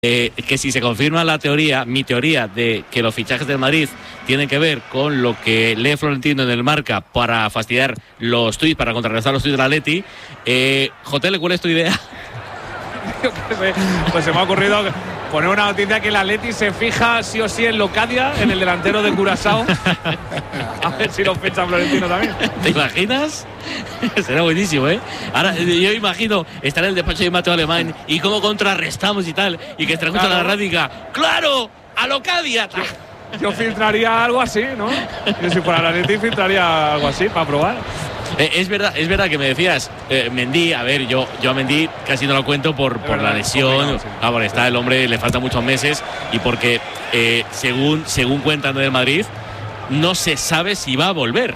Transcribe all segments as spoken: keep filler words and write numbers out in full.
Eh, que si se confirma la teoría, mi teoría de que los fichajes del Madrid tienen que ver con lo que lee Florentino en el Marca para fastidiar los tuits, para contrarrestar los tuits del Atleti, eh, Jotele, ¿cuál es tu idea? Pues se me ha ocurrido poner una noticia que el Atleti se fija sí o sí en Locadia, en el delantero de Curazao. A ver si lo fecha Florentino también. ¿Te imaginas? Será buenísimo, ¿eh? Ahora, yo imagino estar en el despacho de Mateo Alemán y cómo contrarrestamos y tal, y que esté claro. La radica. ¡Claro! ¡A Locadia! Yo, yo filtraría algo así, ¿no? Yo si fuera el Atleti filtraría algo así para probar. Eh, es verdad, es verdad que me decías, eh, Mendy, a ver, yo, yo a Mendy casi no lo cuento por, por verdad, la lesión. Sí. Ah, bueno, está el hombre, le faltan muchos meses y porque eh, según, según cuentan del Madrid, no se sabe si va a volver.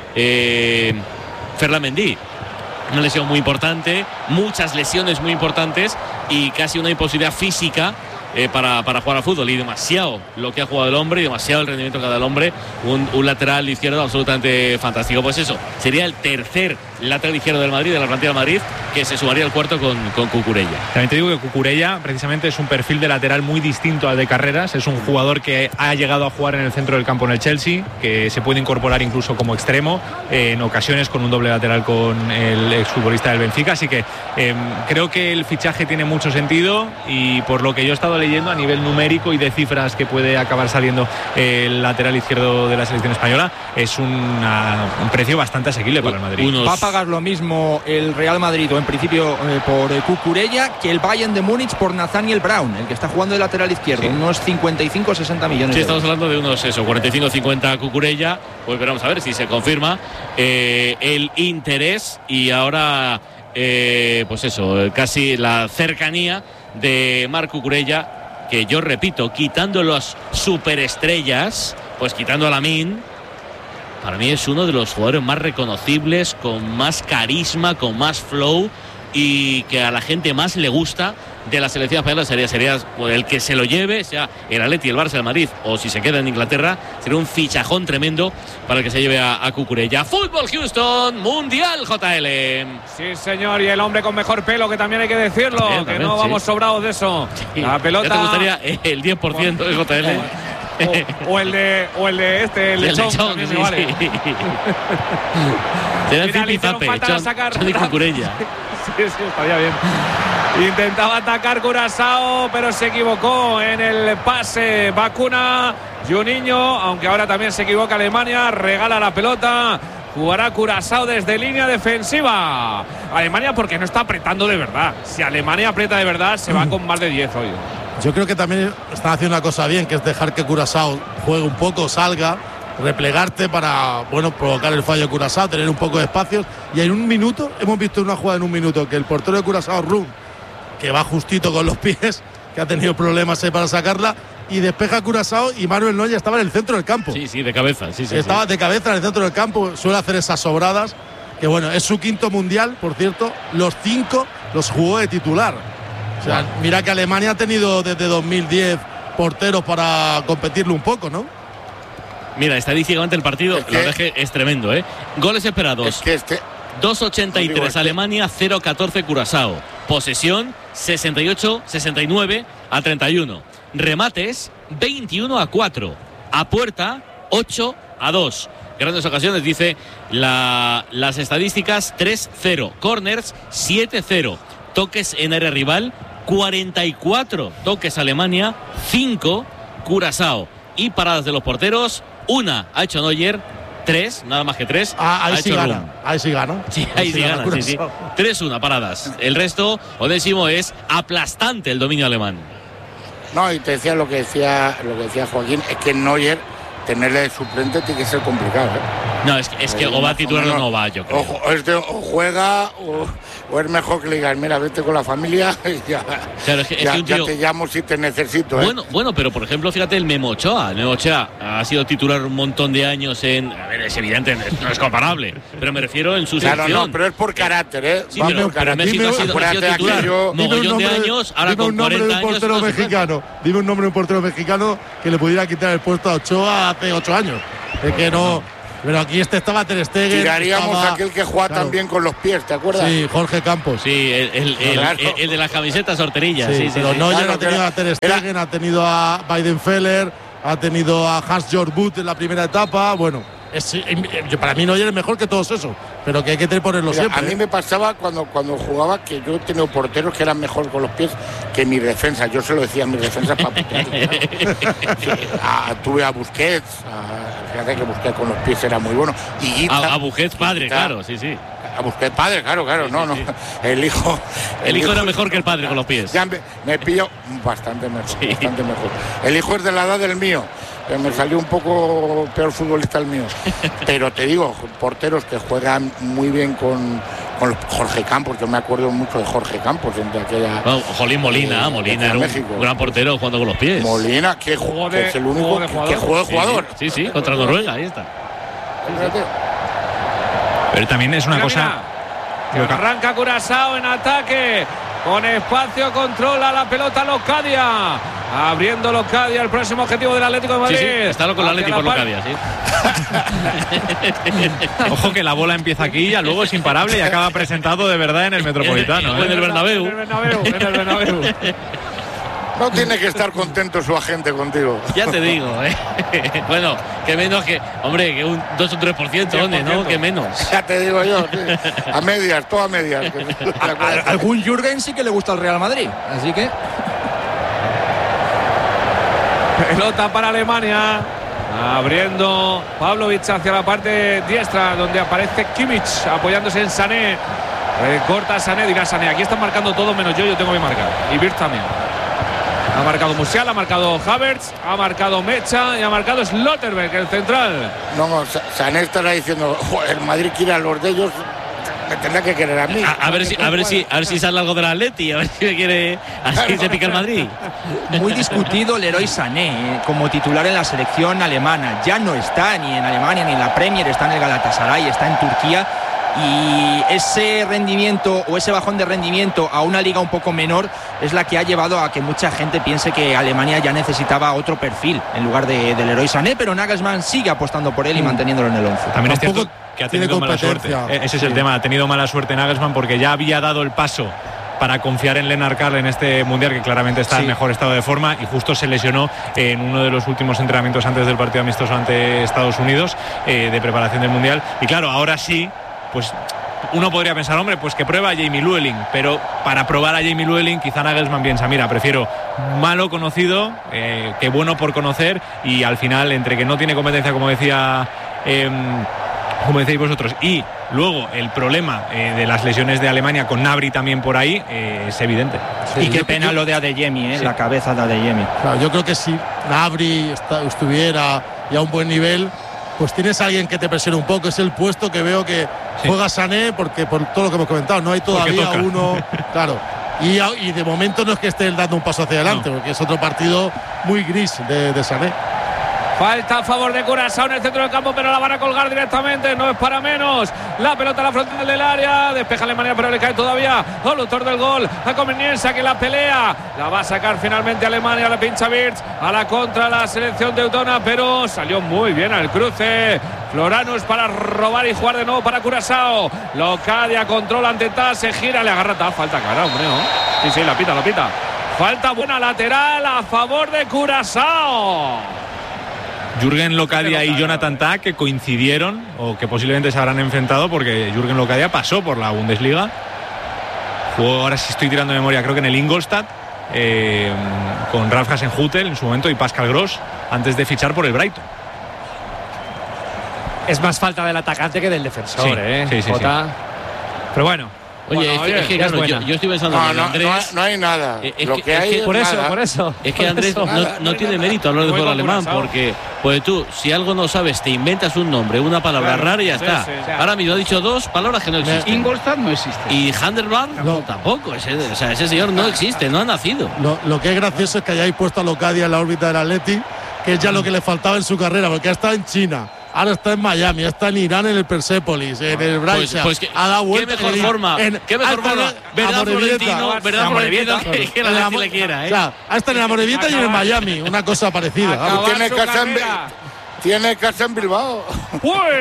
Eh, Ferland Mendy, una lesión muy importante, muchas lesiones muy importantes y casi una imposibilidad física eh, para, para jugar al fútbol, y demasiado lo que ha jugado el hombre y demasiado el rendimiento que ha dado el hombre. Un, un lateral izquierdo absolutamente fantástico. Pues eso, sería el tercer lateral izquierdo del Madrid, de la plantilla del Madrid, que se sumaría al cuarto con, con Cucurella. También te digo que Cucurella precisamente es un perfil de lateral muy distinto al de Carreras. Es un jugador que ha llegado a jugar en el centro del campo en el Chelsea, que se puede incorporar incluso como extremo, eh, en ocasiones con un doble lateral con el exfutbolista del Benfica. Así que eh, creo que el fichaje tiene mucho sentido, y por lo que yo he estado leyendo a nivel numérico y de cifras que puede acabar saliendo el lateral izquierdo de la selección española, es una, un precio bastante asequible para el Madrid. Unos... Va a pagar lo mismo el Real Madrid, o en principio eh, por eh, Cucurella, que el Bayern de Múnich por Nathaniel Brown, el que está jugando de lateral izquierdo, sí. Unos cincuenta y cinco a sesenta millones. Sí, estamos hablando de unos eso, cuarenta y cinco a cincuenta Cucurella. Pues veremos a ver si se confirma eh, el interés y ahora eh, pues eso, casi la cercanía de Marc Cucurella, que yo repito, quitando las superestrellas, pues quitando a Lamine, para mí es uno de los jugadores más reconocibles, con más carisma, con más flow, y que a la gente más le gusta de la selección española. Sería, sería el que se lo lleve, sea el Atleti, el Barça, el Madrid, o si se queda en Inglaterra, sería un fichajón tremendo para el que se lleve a, a Cucurella. Fútbol Houston, Mundial J L. Sí, señor, y el hombre con mejor pelo, que también hay que decirlo, también, que también, no sí. Vamos sobrados de eso. Sí. La pelota. ¿Ya te gustaría el diez por ciento de J L? O, o el de o el de este el, el lechón, lechón sí, vale. Sí. Será el Zipizape, Johnny Cucurella. Sí, sí, estaría bien. Intentaba atacar Curazao, pero se equivocó en el pase. Vacuna Juninho, aunque ahora también se equivoca Alemania. Regala la pelota. Jugará Curazao desde línea defensiva. Alemania, porque no está apretando de verdad. Si Alemania aprieta de verdad, se va con más de diez hoy. Yo creo que también están haciendo una cosa bien, que es dejar que Curazao juegue un poco, salga, replegarte para, bueno, provocar el fallo de Curazao, tener un poco de espacios. Y en un minuto, hemos visto una jugada en un minuto, que el portero de Curazao, Rum, que va justito con los pies, que ha tenido problemas ahí para sacarla, y despeja a Curazao, y Manuel Neuer estaba en el centro del campo. Sí, sí, de cabeza. Sí, sí, estaba sí. de cabeza en el centro del campo, suele hacer esas sobradas, que bueno, es su quinto mundial, por cierto, los cinco los jugó de titular. O sea, mira que Alemania ha tenido desde dos mil diez porteros para competirlo un poco, ¿no? Mira, estadísticamente el partido, es que, la verdad es que es tremendo, ¿eh? Goles esperados. Es que este, dos ochenta y tres es que, Alemania, cero catorce Curazao. Posesión, sesenta y ocho sesenta y nueve a treinta y uno. Remates, veintiuno a cuatro. A puerta, ocho a dos. Grandes ocasiones, dice la, las estadísticas, tres cero. Corners, siete cero. Toques en área rival, cuarenta y cuatro toques Alemania, cinco Curazao. Y paradas de los porteros, una ha hecho Neuer, tres, nada más que tres. Ah, ahí ha sí hecho gana, Rum. ahí sí gana. Sí, ahí, ahí sí gana, gana sí, sí. tres uno paradas. El resto, Onésimo, es aplastante el dominio alemán. No, y te decía lo que decía, lo que decía Joaquín, es que Neuer, tenerle de suplente tiene que ser complicado, ¿eh? No, es que, es que o va a titular o no va, yo creo. O, es de, o juega o, o es mejor que le digas, mira, vete con la familia y ya, claro, es que, es ya, que un tío... ya te llamo si te necesito, ¿eh? Bueno, bueno, pero por ejemplo, fíjate el Memo Ochoa. El Memo Ochoa ha sido titular un montón de años en... A ver, es evidente, no es comparable, pero me refiero en su claro, selección. No, pero es por carácter, ¿eh? Sí, pero, por pero México ha sido, ha sido titular yo, mogollón de años, ahora con cuarenta años... Portero mexicano, dime un nombre de un portero mexicano que le pudiera quitar el puesto a Ochoa hace ocho años. Es que no... Pero aquí este estaba Ter Stegen. Tiraríamos estaba, aquel que juega claro. también con los pies, ¿te acuerdas? Sí, Jorge Campos. Sí, el, el, el, Claro. el, el de las camisetas sorterillas. Sí, Sí, sí, pero sí. Neuer Claro, ha tenido era- a Ter Stegen, ha tenido a Weidenfeller, ha tenido a Hans-Jörg Butt en la primera etapa. Bueno, es, yo, para mí Neuer es mejor que todos esos, pero que hay que tener ponerlo Mira, siempre. a mí ¿eh? me pasaba cuando, cuando jugaba que yo he tenido porteros que eran mejor con los pies que mi defensa. Yo se lo decía a mis defensas para putearle, claro. Sí, a- tuve a Busquets, a, fíjate que Busquets con los pies era muy bueno. Y Guita, A, a Busquets padre, Guita, claro, sí, sí. A Busquets padre, claro, claro. Sí, no, sí, no. sí. El hijo. El hijo era mejor que el padre con los pies. Ya me, me pillo bastante mejor, Sí. bastante mejor. El hijo es de la edad del mío. Pero me salió un poco peor futbolista el mío. Pero te digo, porteros que juegan muy bien con, con Jorge Campos. Yo me acuerdo mucho de Jorge Campos en aquella. No, Jolín Molina, Eh, Molina de era un México. gran portero jugando con los pies. Molina, que, Jugó que de- es el único jugó de que, jugador. que juega de Sí, jugador. Sí, sí, contra Noruega, ahí está. Fíjate. Pero también es una Mira, cosa. mira, que arranca Curazao en ataque. Con espacio controla la pelota Locadia. Abriendo Locadia el próximo objetivo del Atlético de Sí, Madrid. sí, está loco el Hacia Atlético la por par- Locadia, sí. Ojo que la bola empieza aquí, ya luego es imparable y acaba presentado de verdad en el Metropolitano. En el ¿eh? Bernabéu. En el Bernabéu, en el Bernabéu. No tiene que estar contento su agente contigo. Ya te digo, ¿eh? Bueno, que menos que. Hombre, que un dos o tres por ciento, ¿dónde? ¿No? Que menos. Ya te digo yo. Sí. A medias, todo a medias. que- A- algún Jürgen sí que le gusta el Real Madrid, así que Pelota para Alemania. Abriendo Pavlovic hacia la parte diestra, donde aparece Kimmich apoyándose en Sané. Recorta Sané, dirá Sané. Aquí están marcando todo menos yo, yo tengo bien marcado. Y Wirtz también. Ha marcado Musiala, ha marcado Havertz, ha marcado Mecha y ha marcado Slotterberg, el central. No, no, Sa- Sané estará diciendo, "Joder, el Madrid quiere a los de ellos, me tendrá que querer a mí. A, a ver si, a ver si, a ver si sale algo del Atleti, a ver si me quiere. Así se pica el Madrid. muy discutido Leroy Sané eh, como titular en la selección alemana. Ya no está ni en Alemania ni en la Premier, está en el Galatasaray, está en Turquía. Y ese rendimiento o ese bajón de rendimiento a una liga un poco menor es la que ha llevado a que mucha gente piense que Alemania ya necesitaba otro perfil en lugar de, del Leroy Sané, pero Nagelsmann sigue apostando por él y manteniéndolo en el once. También es Tampoco cierto que ha tiene tenido mala suerte. competencia. Eh, Ese es el tema, ha tenido mala suerte Nagelsmann porque ya había dado el paso para confiar en Lennart Karl en este mundial, que claramente está Sí. en mejor estado de forma, y justo se lesionó en uno de los últimos entrenamientos antes del partido amistoso ante Estados Unidos eh, de preparación del mundial. Y claro, ahora sí, pues uno podría pensar, hombre, pues que prueba a Jamie Llewellyn, pero para probar a Jamie Llewellyn quizá Nagelsmann piensa, mira, prefiero malo conocido eh, que bueno por conocer, y al final, entre que no tiene competencia, como decía eh, como decís vosotros, y luego el problema eh, de las lesiones de Alemania con Gnabry también por ahí, eh, es evidente. Y qué yo- pena yo- lo de Adeyemi, eh, Sí. la cabeza de Adeyemi. Claro, yo creo que si Gnabry está- estuviera ya a un buen nivel, pues tienes a alguien que te presione un poco. Es el puesto que veo que Sí. juega Sané, porque por todo lo que hemos comentado, no hay todavía toca. uno. Claro. Y, a- y de momento no es que estén dando un paso hacia adelante, No. porque es otro partido muy gris de, de Sané. Falta a favor de Curazao en el centro del campo, pero la van a colgar directamente, no es para menos. La pelota a la frontal del área, despeja Alemania, pero le cae todavía al autor del gol, a Conveniencia, que la pelea. La va a sacar finalmente Alemania, la pincha Wirtz, a la contra la selección teutona, pero salió muy bien al cruce. Floranus para robar y jugar de nuevo para Curazao. Locadia controla ante Taz, se gira, le agarra Taz, falta cara, hombre, ¿no? Sí, sí, la pita, la pita. Falta buena lateral a favor de Curazao. Jürgen Locadia y Jonathan Tah, que coincidieron o que posiblemente se habrán enfrentado, porque Jürgen Locadia pasó por la Bundesliga, jugó, ahora sí estoy tirando de memoria, creo que en el Ingolstadt, eh, con Ralf Hasenhüttl en su momento y Pascal Gross, antes de fichar por el Brighton. Es más falta del atacante que del defensor, Sí, ¿eh? sí, sí, Jota. Pero bueno. Oye, Bueno, es que, oye, es que, ya es claro, yo, buena. yo estoy pensando No, en no, Andrés. no, hay- no hay nada. Eh, es Lo que- que es hay que es Por eso, nada. por eso. Es que por Andrés eso. no, Nada, no no tiene hay mérito hablar de Voy fútbol con alemán, Curazao. porque pues tú, si algo no sabes, te inventas un nombre, una palabra Claro, rara y ya sí, está. sí. Ahora mismo ha dicho dos palabras que no existen. Ingolstadt no existe. Y Handelbad No. tampoco. Ese, o sea, ese señor no existe, no ha nacido. Lo, lo que es gracioso es que hayáis puesto a Locadia en la órbita del Atleti, que es ya lo que le faltaba en su carrera, porque ha estado en China, ahora está en Miami, está en Irán, en el Persépolis, en el Pues, Brighton. pues que, ha dado qué vuelta mejor en- forma, en- qué mejor ha estado forma. en ¿Verdad, Amorebieta? Florentino? ¿Verdad, Amorebieta, Florentino? Que la En gente Amo- le quiera, ¿eh? Claro, ha estado en Amorebieta y en el Miami, una cosa parecida. Acabar Tiene su casa en- carrera. Tiene casa en Bilbao. ¡Uy! Oh.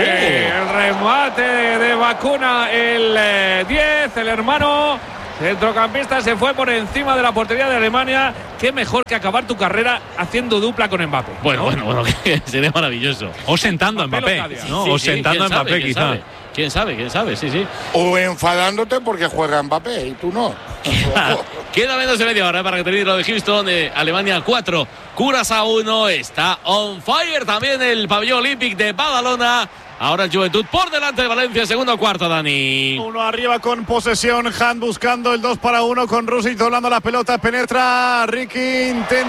El remate de, de Bacuna, el eh, diez, el hermano centrocampista se fue por encima de la portería de Alemania. Qué mejor que acabar tu carrera haciendo dupla con Mbappé. Bueno, ¿no? bueno, bueno, sería maravilloso. O sentando a Mbappé, ¿no? Sí, o sí, sentando a ¿quién Mbappé, sabe, quizá. ¿quién sabe? ¿Quién sabe? ¿Quién sabe? Sí, sí. O enfadándote porque juega Mbappé y tú no. Queda menos de media hora para que termine lo de Houston. De Alemania cuatro, Curazao uno. Está on fire también el pabellón olímpico de Badalona. Ahora el Juventud por delante de Valencia, segundo cuarto, Dani. Uno arriba con posesión, Han buscando el dos para uno con Rusic doblando la pelota, penetra, Ricky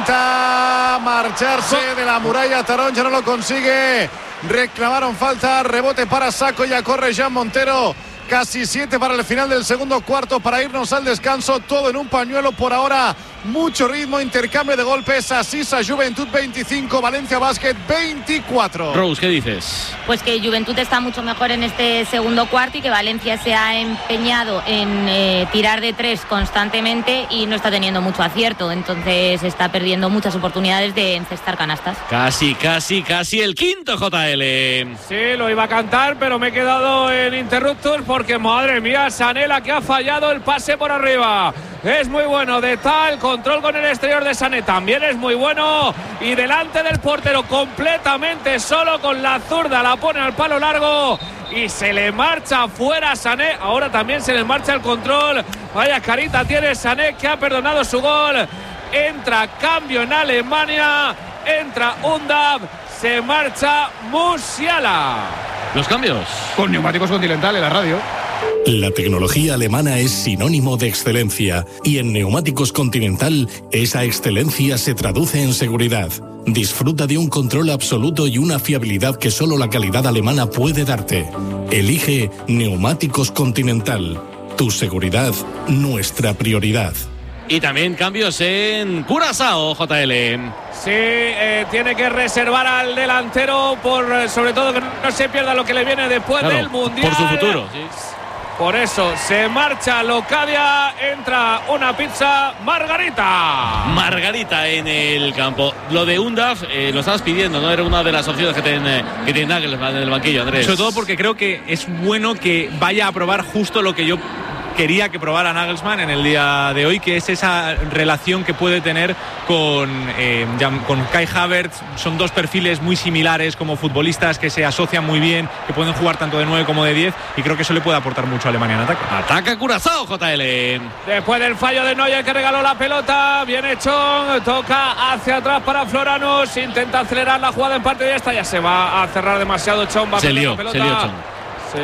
intenta marcharse de la muralla, Tarón ya no lo consigue, reclamaron falta, rebote para Saco, ya corre Jean Montero. Casi siete para el final del segundo cuarto para irnos al descanso, todo en un pañuelo por ahora, mucho ritmo, intercambio de golpes, Asisa Juventud veinticinco, Valencia Basket veinticuatro. Rose, ¿qué dices? Pues que Juventud está mucho mejor en este segundo cuarto y que Valencia se ha empeñado en eh, tirar de tres constantemente y no está teniendo mucho acierto, entonces está perdiendo muchas oportunidades de encestar canastas. Casi, casi, casi el quinto, J L. Sí, lo iba a cantar, pero me he quedado en interruptor porque, madre mía, Sané la que ha fallado el pase por arriba. Es muy bueno, de tal control con el exterior de Sané, también es muy bueno. Y delante del portero, completamente solo con la zurda, la pone al palo largo y se le marcha fuera Sané. Ahora también se le marcha el control. Vaya carita tiene Sané, que ha perdonado su gol. Entra cambio en Alemania, entra Undav, se marcha Musiala. Los cambios con Neumáticos Continental en la radio. La tecnología alemana es sinónimo de excelencia y en Neumáticos Continental esa excelencia se traduce en seguridad. Disfruta de un control absoluto y una fiabilidad que solo la calidad alemana puede darte. Elige Neumáticos Continental. Tu seguridad, nuestra prioridad. Y también cambios en Curazao, J L. Sí, eh, tiene que reservar al delantero por, sobre todo, que no se pierda lo que le viene después claro, del Mundial. Por su futuro, sí. Por eso se marcha Locadia, entra una pizza Margarita. Margarita en el campo. Lo de Undav eh, lo estabas pidiendo, ¿no? Era una de las opciones que tiene, que tiene Nagelsmann en el banquillo, Andrés. Sobre todo porque creo que es bueno que vaya a probar justo lo que yo quería que probara Nagelsmann en el día de hoy, que es esa relación que puede tener con, eh, con Kai Havertz. Son dos perfiles muy similares como futbolistas que se asocian muy bien, que pueden jugar tanto de nueve como de diez, y creo que eso le puede aportar mucho a Alemania en ataque. Ataca Curazao, J L. Después del fallo de Neuer, que regaló la pelota, viene Chong, toca hacia atrás para Floranus, intenta acelerar la jugada en parte de esta, ya se va a cerrar demasiado Chong, va a se perder lió, la pelota. se lió Chong. Sí.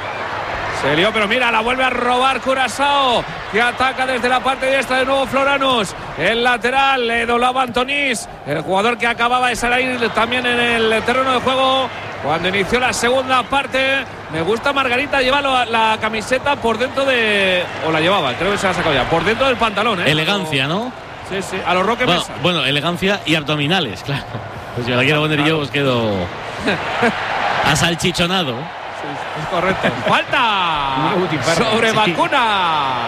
Se lió, pero mira, la vuelve a robar Curazao, que ataca desde la parte diestra de nuevo Floranus. El lateral le doblaba Antonís, el jugador que acababa de salir también en el terreno de juego cuando inició la segunda parte. Me gusta Margarita, lleva la, la camiseta por dentro de... O la llevaba, creo que se la ha sacado ya. Por dentro del pantalón, ¿eh? Elegancia, ¿no? Sí, sí, a los Roque bueno, Mesa. Bueno, elegancia y abdominales, claro. Pues si me la quiero poner claro. yo, os quedo asalchichonado. Es correcto. ¡Falta! Sobre Bacuna.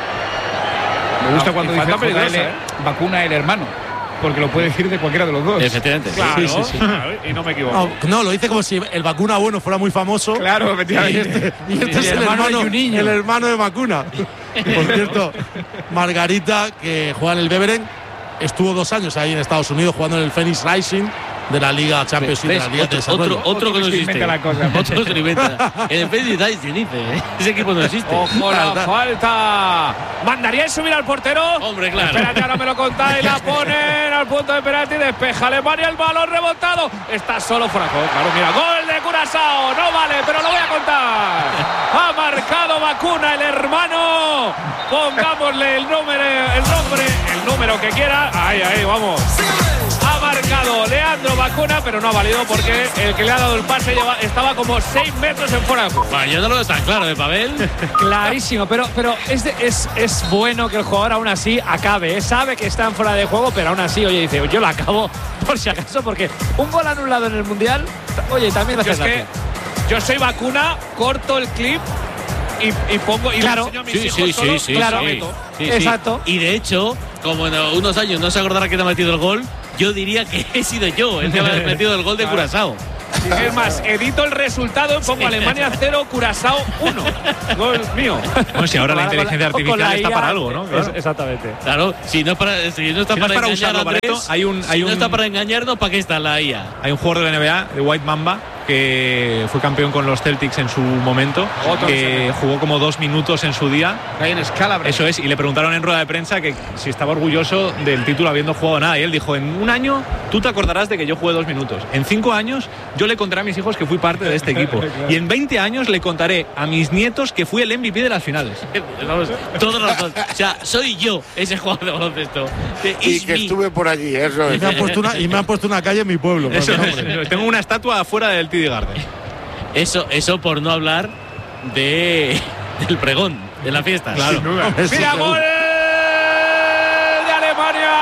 Me gusta no, cuando dice J L, ¿eh? Bacuna el hermano, porque lo puede decir de cualquiera de los dos. Efectivamente. Claro, sí, sí, sí. Claro, y no me equivoco. No, no, lo dice como si el Bacuna bueno fuera muy famoso. Claro, efectivamente. Y este, y este es el hermano, hermano de el hermano de Bacuna. Por cierto, Margarita, que juega en el Beveren, estuvo dos años ahí en Estados Unidos jugando en el Phoenix Rising de la Liga Champions League, de la Liga otro, de Desarrollo. Otro, otro que no existe. La cosa, otro se lo inventa. El Phoenix Rising dice, ¿eh? Ese equipo no existe. Ojo la falta. ¿Mandaríais subir al portero? Hombre, claro. Espérate, ahora me lo contáis. La ponen al punto de penalti. Despeja Alemania, el balón rebotado. Está solo Franco. Claro, mira, gol de Curazao. No vale, pero lo voy a contar. Ha marcado Bacuna, el hermano. Pongámosle el número, el nombre, el número que quiera. Ahí, ahí, vamos. Ha marcado Leandro Bacuna, pero no ha valido porque el que le ha dado el pase lleva, estaba como seis metros en fuera de juego. Bueno, yo no lo veo tan claro, ¿eh, Pavel? Clarísimo, pero, pero es, de, es, es bueno que el jugador aún así acabe, ¿eh? Sabe que está en fuera de juego, pero aún así, oye, dice, yo lo acabo por si acaso, porque un gol anulado en el Mundial, oye, también lo hace. Es que yo soy Bacuna, corto el clip y, y pongo y claro. le enseño a mis sí, hijos sí, solo, sí, sí, claro, sí, sí, sí. Exacto. Y de hecho, como en unos años no se acordará quién ha metido el gol, yo diría que he sido yo el que ha metido el gol de Curazao. Es más, edito el resultado y pongo Alemania cero, Curazao uno. Gol mío. Bueno, si ahora la inteligencia artificial está para algo, ¿no? Claro. Exactamente. Claro, si no, para, si no está Si no para, es para engañar, usarlo, Andrés, Barreto, hay un, hay si un, no está para engañarnos, ¿para qué está la I A? Hay un jugador de la N B A, de White Mamba, que fue campeón con los Celtics en su momento, Otro que jugó como dos minutos en su día. Ryan Scalabrine. Eso es, y le preguntaron en rueda de prensa que si estaba orgulloso del título habiendo jugado nada. Y él dijo, en un año tú te acordarás de que yo jugué dos minutos. En cinco años yo le contaré a mis hijos que fui parte de este equipo. Y en veinte años le contaré a mis nietos que fui el M V P de las finales. Vamos, todo razón. O sea, soy yo ese jugador de baloncesto. Y que estuve por allí, eso Y es. me han puesto una, y me han puesto una calle en mi pueblo. con Eso mi es, nombre. tengo una estatua afuera del T D Garden. Eso, eso por no hablar de del pregón, de la fiesta. Claro. Eso ¡Mira, seguro. gol de Alemania!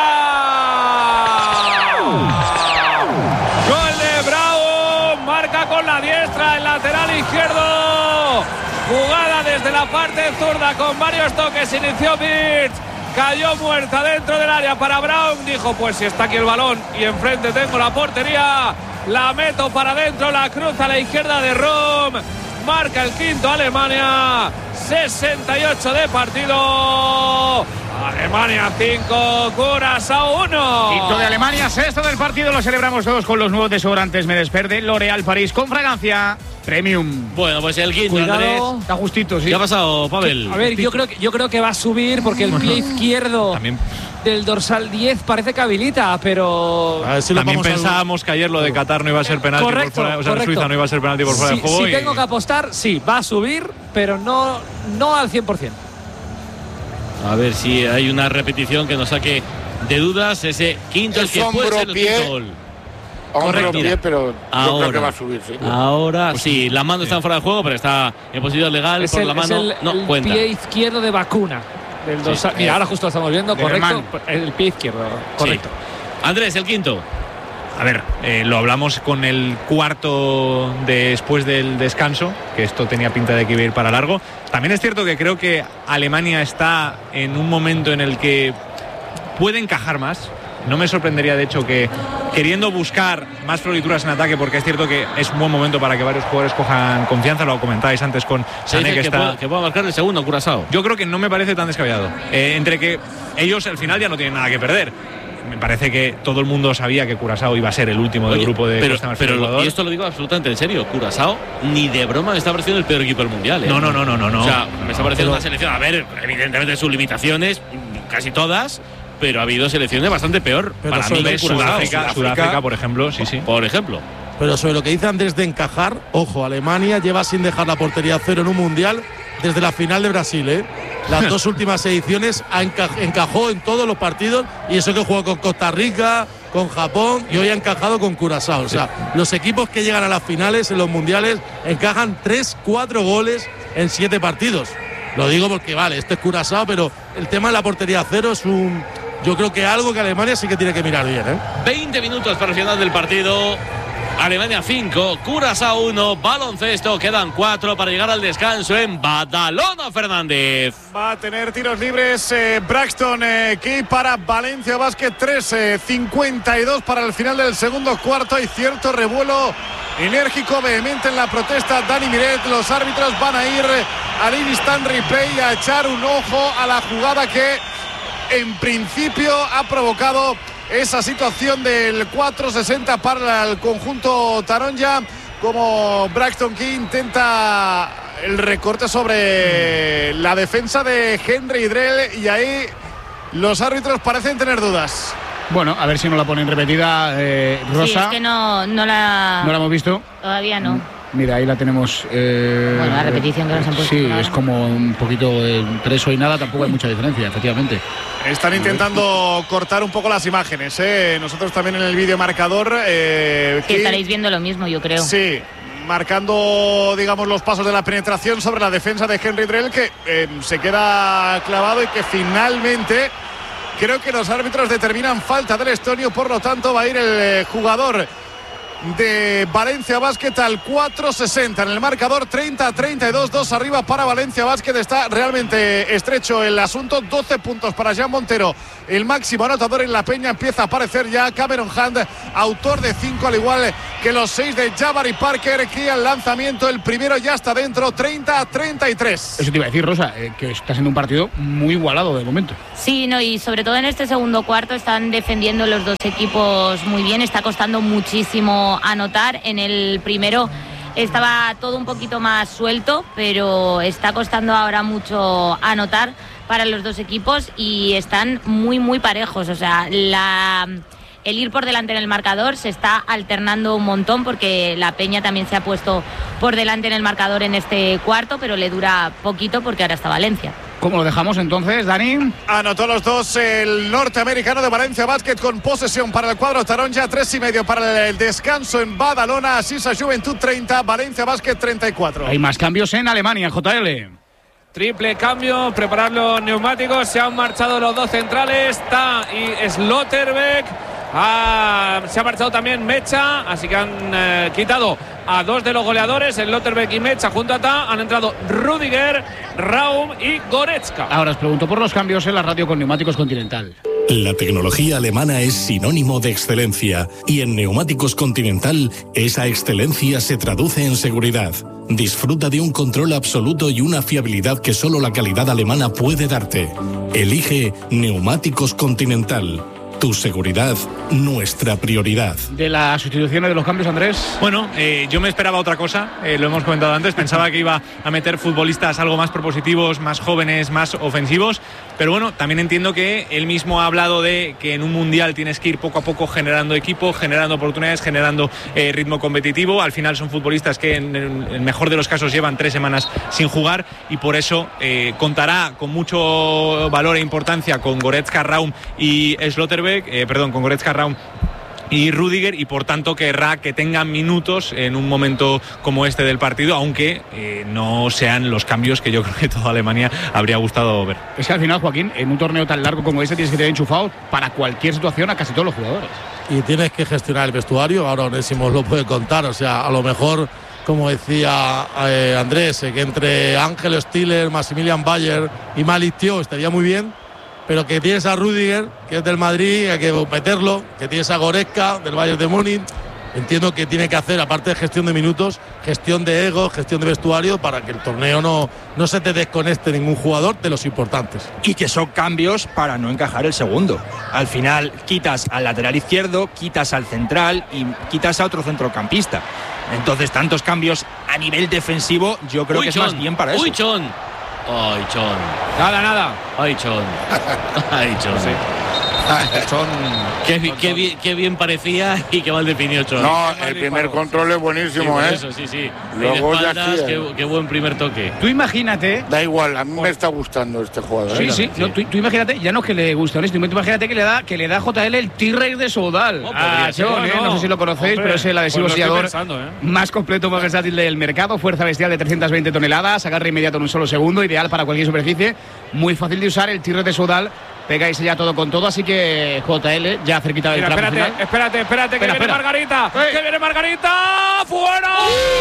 Gol de Bravo, marca con la diestra, el lateral izquierdo. Jugada desde la parte zurda con varios toques, inició Birch. Cayó muerta dentro del área para Brown. Dijo, pues si está aquí el balón y enfrente tengo la portería, la meto para adentro, la cruza a la izquierda de Rom. Marca el quinto Alemania. sesenta y ocho de partido. Alemania cinco, Curazao uno. Quinto de Alemania, sexto del partido. Lo celebramos todos con los nuevos desodorantes Medesperde L'Oréal París con fragancia Premium. Bueno, pues el quinto, Cuidado. Andrés. Está justito, sí. ¿Qué ha pasado, Pavel? A ver, yo creo que yo creo que va a subir porque el pie izquierdo También, del dorsal diez parece que habilita, pero A ver si lo también vamos a- pensábamos que ayer lo de Qatar no iba a ser penalti correcto, por fuera, o sea, correcto. Suiza no iba a ser penalti por fuera si, de juego. si y- tengo que apostar, sí, va a subir, pero no, no al cien por ciento. A ver si hay una repetición que nos saque de dudas. Ese quinto, el Es que puede hombro, ser el pie. quinto gol. Hombro, Correcto. pie, pero yo Ahora. creo que va a subir, sí. Ahora sí, las manos están fuera de juego, pero está en posición legal Es por el, la es mano. el- no el cuenta. pie izquierdo de vacuna. Del dorsal. Mira, ahora justo lo estamos viendo, De correcto. hermano. El pie izquierdo, correcto. Sí. Andrés, el quinto. A ver, eh, lo hablamos con el cuarto después del descanso, que esto tenía pinta de que iba a ir para largo. También es cierto que creo que Alemania está en un momento en el que puede encajar más. No me sorprendería, de hecho, que queriendo buscar más florituras en ataque, porque es cierto que es un buen momento para que varios jugadores cojan confianza, lo comentáis antes con Se Sané, dice que que, está... puede, que puede marcar el segundo, Curazao. Yo creo que no me parece tan descabellado. Eh, entre que ellos al final ya no tienen nada que perder. Me parece que todo el mundo sabía que Curazao iba a ser el último del Oye, grupo de pero, Costa Marfil pero y lo- Ecuador. y esto lo digo absolutamente en serio. Curazao ni de broma me está pareciendo el peor equipo del mundial, ¿eh? No, no, no, no, no, no. O sea, me está pareciendo Pero- una selección. A ver, evidentemente sus limitaciones, casi todas, pero ha habido selecciones bastante peor. Pero para mí, sobre que Curazao. Sudáfrica, Sudáfrica, por ejemplo, sí, sí. Por ejemplo. Pero sobre lo que dice Andrés de encajar, ojo, Alemania lleva sin dejar la portería a cero en un mundial desde la final de Brasil, ¿eh? Las dos últimas ediciones ha enca- encajó en todos los partidos, y eso que jugó con Costa Rica, con Japón, y hoy ha encajado con Curazao. O sea, los equipos que llegan a las finales en los mundiales encajan tres, cuatro goles en siete partidos. Lo digo porque, vale, esto es Curazao, pero el tema de la portería a cero es un... Yo creo que algo que Alemania sí que tiene que mirar bien, ¿eh? veinte minutos para el final del partido. Alemania cinco, Curazao uno, baloncesto. Quedan cuatro para llegar al descanso en Badalona, Fernández. Va a tener tiros libres eh, Braxton eh, Key para Valencia Basket. Tres cincuenta y dos para el final del segundo cuarto. Hay cierto revuelo enérgico, vehemente en la protesta. Dani Miret, los árbitros van a ir al instant replay a echar un ojo a la jugada que en principio ha provocado esa situación del cuatro sesenta para el conjunto Taronja, como Braxton Key intenta el recorte sobre la defensa de Henry Drell, y ahí los árbitros parecen tener dudas. Bueno, a ver si no la ponen repetida, eh, Rosa. Sí, es que no, no la. No la hemos visto. Todavía no. Mira, ahí la tenemos. Eh, Bueno, la repetición que nos han puesto Sí, ahora. es como un poquito eh, entre eso y nada, tampoco hay mucha diferencia, efectivamente. Están intentando cortar un poco las imágenes, ¿eh? Nosotros también en el vídeo marcador. Eh, Que Key- estaréis viendo lo mismo, yo creo. Sí, marcando, digamos, los pasos de la penetración sobre la defensa de Henry Drell, que eh, se queda clavado y que finalmente creo que los árbitros determinan falta del estonio. Por lo tanto, va a ir el eh, jugador de Valencia Basket al cuatro sesenta en el marcador. Treinta a treinta y dos, dos arriba para Valencia Basket. Está realmente estrecho el asunto. Doce puntos para Jean Montero el máximo anotador en la Peña. Empieza a aparecer ya Cameron Hunt, autor de cinco, al igual que los seis de Jabari Parker, que al lanzamiento el primero ya está dentro, treinta a treinta y tres. Eso te iba a decir, Rosa, eh, que está siendo un partido muy igualado de momento. Sí, no, y sobre todo en este segundo cuarto están defendiendo los dos equipos muy bien, está costando muchísimo anotar. En el primero estaba todo un poquito más suelto, pero está costando ahora mucho anotar para los dos equipos y están muy, muy parejos. O sea, la, el ir por delante en el marcador se está alternando un montón porque la Peña también se ha puesto por delante en el marcador en este cuarto, pero le dura poquito porque ahora está Valencia. ¿Cómo lo dejamos entonces, Dani? Anotó los dos el norteamericano de Valencia Basket con posesión para el cuadro taronja, tres y medio para el descanso en Badalona. Asisa Juventud treinta, Valencia Basket treinta y cuatro. Hay más cambios en Alemania, J L. Triple cambio, preparar los neumáticos, se han marchado los dos centrales, Ta y Slotterbeck. Ah, se ha marchado también Mecha, así que han eh, quitado a dos de los goleadores, el Slotterbeck y Mecha junto a Ta. Han entrado Rudiger, Raum y Goretzka. Ahora os pregunto por los cambios en la radio con Neumáticos Continental. La tecnología alemana es sinónimo de excelencia y en Neumáticos Continental esa excelencia se traduce en seguridad. Disfruta de un control absoluto y una fiabilidad que solo la calidad alemana puede darte. Elige Neumáticos Continental. Tu seguridad, nuestra prioridad. De las sustituciones, de los cambios, Andrés. Bueno, eh, yo me esperaba otra cosa, eh, lo hemos comentado antes, pensaba que iba a meter futbolistas algo más propositivos, más jóvenes, más ofensivos, pero bueno, también entiendo que él mismo ha hablado de que en un mundial tienes que ir poco a poco generando equipo, generando oportunidades, generando eh, ritmo competitivo. Al final son futbolistas que en el mejor de los casos llevan tres semanas sin jugar y por eso eh, contará con mucho valor e importancia con Goretzka, Raum y Slotterbeck. Eh, perdón, con Goretzka, Raum y Rudiger, y por tanto querrá que tengan minutos en un momento como este del partido, aunque eh, no sean los cambios que yo creo que toda Alemania habría gustado ver. Es que al final, Joaquín, en un torneo tan largo como este tienes que tener enchufados para cualquier situación a casi todos los jugadores. Y tienes que gestionar el vestuario, ahora Onésimo lo puede contar, o sea, a lo mejor, como decía eh, Andrés, eh, que entre Ángel Stiller, Maximilian Bayer y Malik Thiaw estaría muy bien, pero que tienes a Rudiger, que es del Madrid, hay que meterlo, que tienes a Goretzka, del Bayern de Múnich. Entiendo que tiene que hacer, aparte de gestión de minutos, gestión de ego, gestión de vestuario, para que el torneo no, no se te desconecte ningún jugador de los importantes. Y que son cambios para no encajar el segundo. Al final quitas al lateral izquierdo, quitas al central y quitas a otro centrocampista. Entonces, tantos cambios a nivel defensivo, yo creo Uy, que es Chon. más bien para eso. Uy, Chon. Ay, Chon. Nada, nada. Ay, Chon. Ay, Chon. Sí. Chon. Qué, qué, qué, bien, qué bien parecía y qué mal definió Chon. No, el primer control es buenísimo, sí, ¿eh? Eso, sí, sí. Luego ya espaldas, sí, qué, ¿eh? qué buen primer toque. Tú imagínate. Da igual, a mí me está gustando este jugador. Sí, ¿eh? sí, no, tú, tú imagínate, ya no es que le guste, tú imagínate que le da que le da a J L el T-Rex de Soudal. Oh, Ah, ser, Chon, ¿eh? no. No sé si lo conocéis, Hombre, pero es el adhesivo pues lo estoy sellador pensando, ¿eh? más completo, más versátil del mercado. Fuerza bestial de trescientas veinte toneladas, agarre inmediato en un solo segundo, ideal para cualquier superficie. Muy fácil de usar, el T-Rex de Soudal. Pegáis ya todo con todo, así que J L ya cerquita del Mira, tramo espérate, final. espérate, espérate, Espera, que viene espera. Margarita. ¡Ey! Que viene Margarita. ¡Fuera!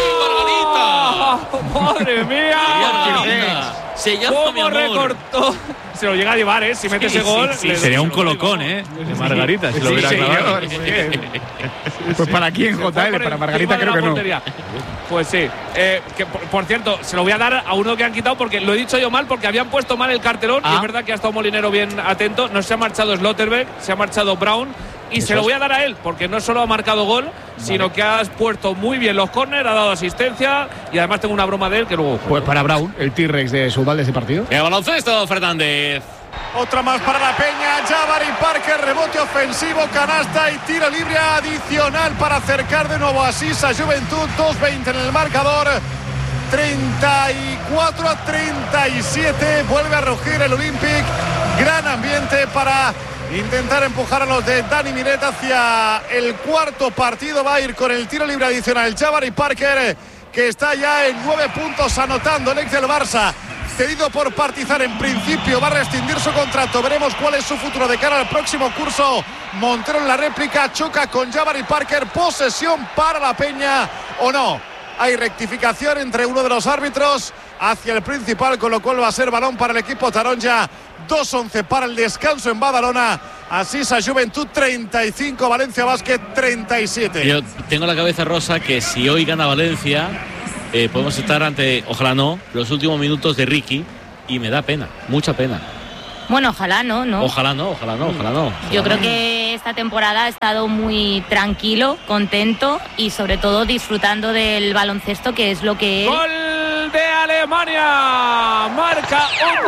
¡Margarita! ¡Madre mía! Margarita. Se llama mi ¿Cómo amor. recortó? Se lo llega a llevar, ¿eh? Si mete Sí, ese gol. sí, sí, le- Sería se un lo colocón, digo. ¿eh? De Margarita, si lo Sí, hubiera señor, clavado. muy bien. Pues para quién, Se fue J L, por para encima Margarita de creo la que no. portería. Pues sí. Eh, que, por, por cierto, se lo voy a dar a uno que han quitado porque lo he dicho yo mal, porque habían puesto mal el cartelón. Ah. Y es verdad que ha estado Molinero bien atento. No se ha marchado Slotterbeck, se ha marchado Brown. Y se lo voy a dar a él, porque no solo ha marcado gol, sino que has puesto muy bien los córner, ha dado asistencia y además tengo una broma de él que luego. Pues para Brown, el T-Rex de Soudal de ese partido. El baloncesto, Fernández. Otra más para la Peña, Jabari Parker, rebote ofensivo, canasta y tiro libre adicional para acercar de nuevo a Sisa Juventud, dos veinte en el marcador, treinta y cuatro a treinta y siete, vuelve a rugir el Olympic, gran ambiente para intentar empujar a los de Dani Miret hacia el cuarto partido, va a ir con el tiro libre adicional Jabari Parker, que está ya en nueve puntos anotando, el ex del Barça. Cedido por Partizan, en principio va a rescindir su contrato. Veremos cuál es su futuro de cara al próximo curso. Montero en la réplica, choca con Jabari Parker. Posesión para la Peña o no. Hay rectificación entre uno de los árbitros hacia el principal, con lo cual va a ser balón para el equipo taronja. dos once para el descanso en Badalona. Asisa Juventud treinta y cinco, Valencia Basket treinta y siete. Yo tengo la cabeza rosa que si hoy gana Valencia, eh, podemos estar ante, ojalá no, los últimos minutos de Ricky, y me da pena, mucha pena. Bueno, ojalá no, ¿no? Ojalá no, ojalá no, ojalá no. Ojalá Yo creo no. que esta temporada ha estado muy tranquilo, contento y sobre todo disfrutando del baloncesto, que es lo que él... Gol de Alemania, marca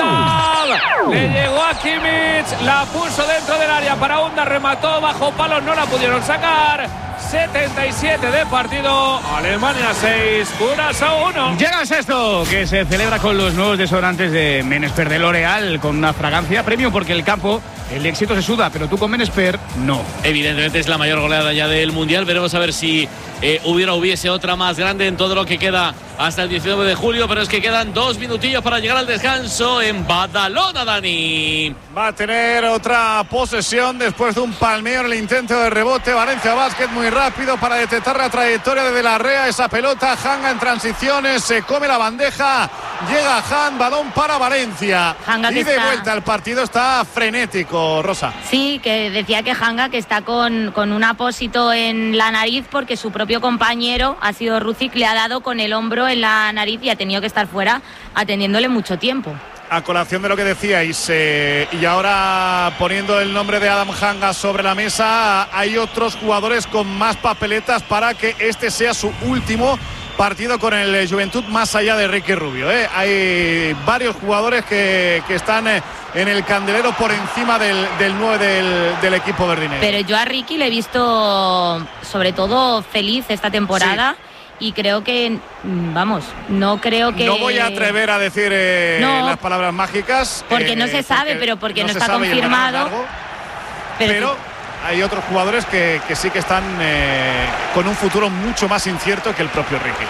Undal, le llegó a Kimmich, la puso dentro del área para Undal, remató bajo palos, no la pudieron sacar. setenta y siete de partido, Alemania seis, Curazao uno. Llega el sexto, que se celebra con los nuevos desodorantes de Menesper de L'Oreal, con una fragancia premium, porque el campo, el éxito se suda, pero tú con Menesper no. Evidentemente es la mayor goleada ya del Mundial. Veremos a ver si eh, hubiera hubiese otra más grande en todo lo que queda hasta el diecinueve de julio, pero es que quedan dos minutillos para llegar al descanso en Badalona, Dani. Va a tener otra posesión después de un palmeo en el intento de rebote. Valencia Basket muy rápido para detectar la trayectoria de De la Rea. Esa pelota, Hanga en transiciones, se come la bandeja. Llega Han, balón para Valencia. Hanga y que de está... vuelta el partido está frenético, Rosa. Sí, que decía que Hanga que está con, con un apósito en la nariz porque su propio compañero, ha sido Ruzic, le ha dado con el hombro en la nariz y ha tenido que estar fuera atendiéndole mucho tiempo. A colación de lo que decíais, eh, y ahora poniendo el nombre de Adam Hanga sobre la mesa, hay otros jugadores con más papeletas para que este sea su último partido con el Juventud, más allá de Ricky Rubio. ¿eh? Hay varios jugadores que, que están eh, en el candelero por encima del, del nueve del, del equipo verdinero. Pero yo a Ricky le he visto sobre todo feliz esta temporada. Sí. Y creo que, vamos, no creo que... No voy a atrever a decir eh, no, las palabras mágicas. Porque eh, no se sabe, porque pero porque no, no está confirmado. Largo, pero pero hay otros jugadores que, que sí que están eh, con un futuro mucho más incierto que el propio Ricky.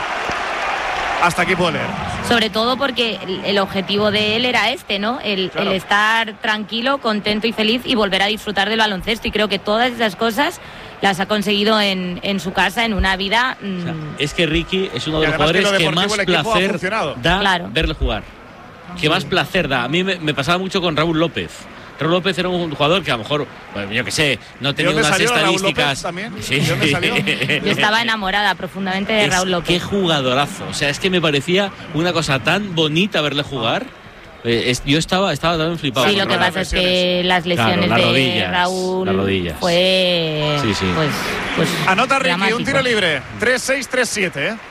Hasta aquí puedo leer. Sobre todo porque el, el objetivo de él era este, ¿no? El, claro. el estar tranquilo, contento y feliz y volver a disfrutar del baloncesto. Y creo que todas esas cosas las ha conseguido en, en su casa, en una vida... Mmm... O sea, es que Ricky es uno de los jugadores que, que más placer da claro. verle jugar. Que más placer da. A mí me, me pasaba mucho con Raúl López. Raúl López era un jugador que a lo mejor, bueno, yo qué sé, no tenía unas estadísticas. Sí. Yo estaba enamorada profundamente de es, Raúl López. Qué jugadorazo. O sea, es que me parecía una cosa tan bonita verle jugar. Eh, es, yo estaba, estaba también flipado. Sí, lo que pasa es que las lesiones claro, las rodillas, de Raúl las rodillas. fue sí, sí. Pues, pues anota Ricky, dramático. Un tiro libre. tres seis tres siete. ¿eh?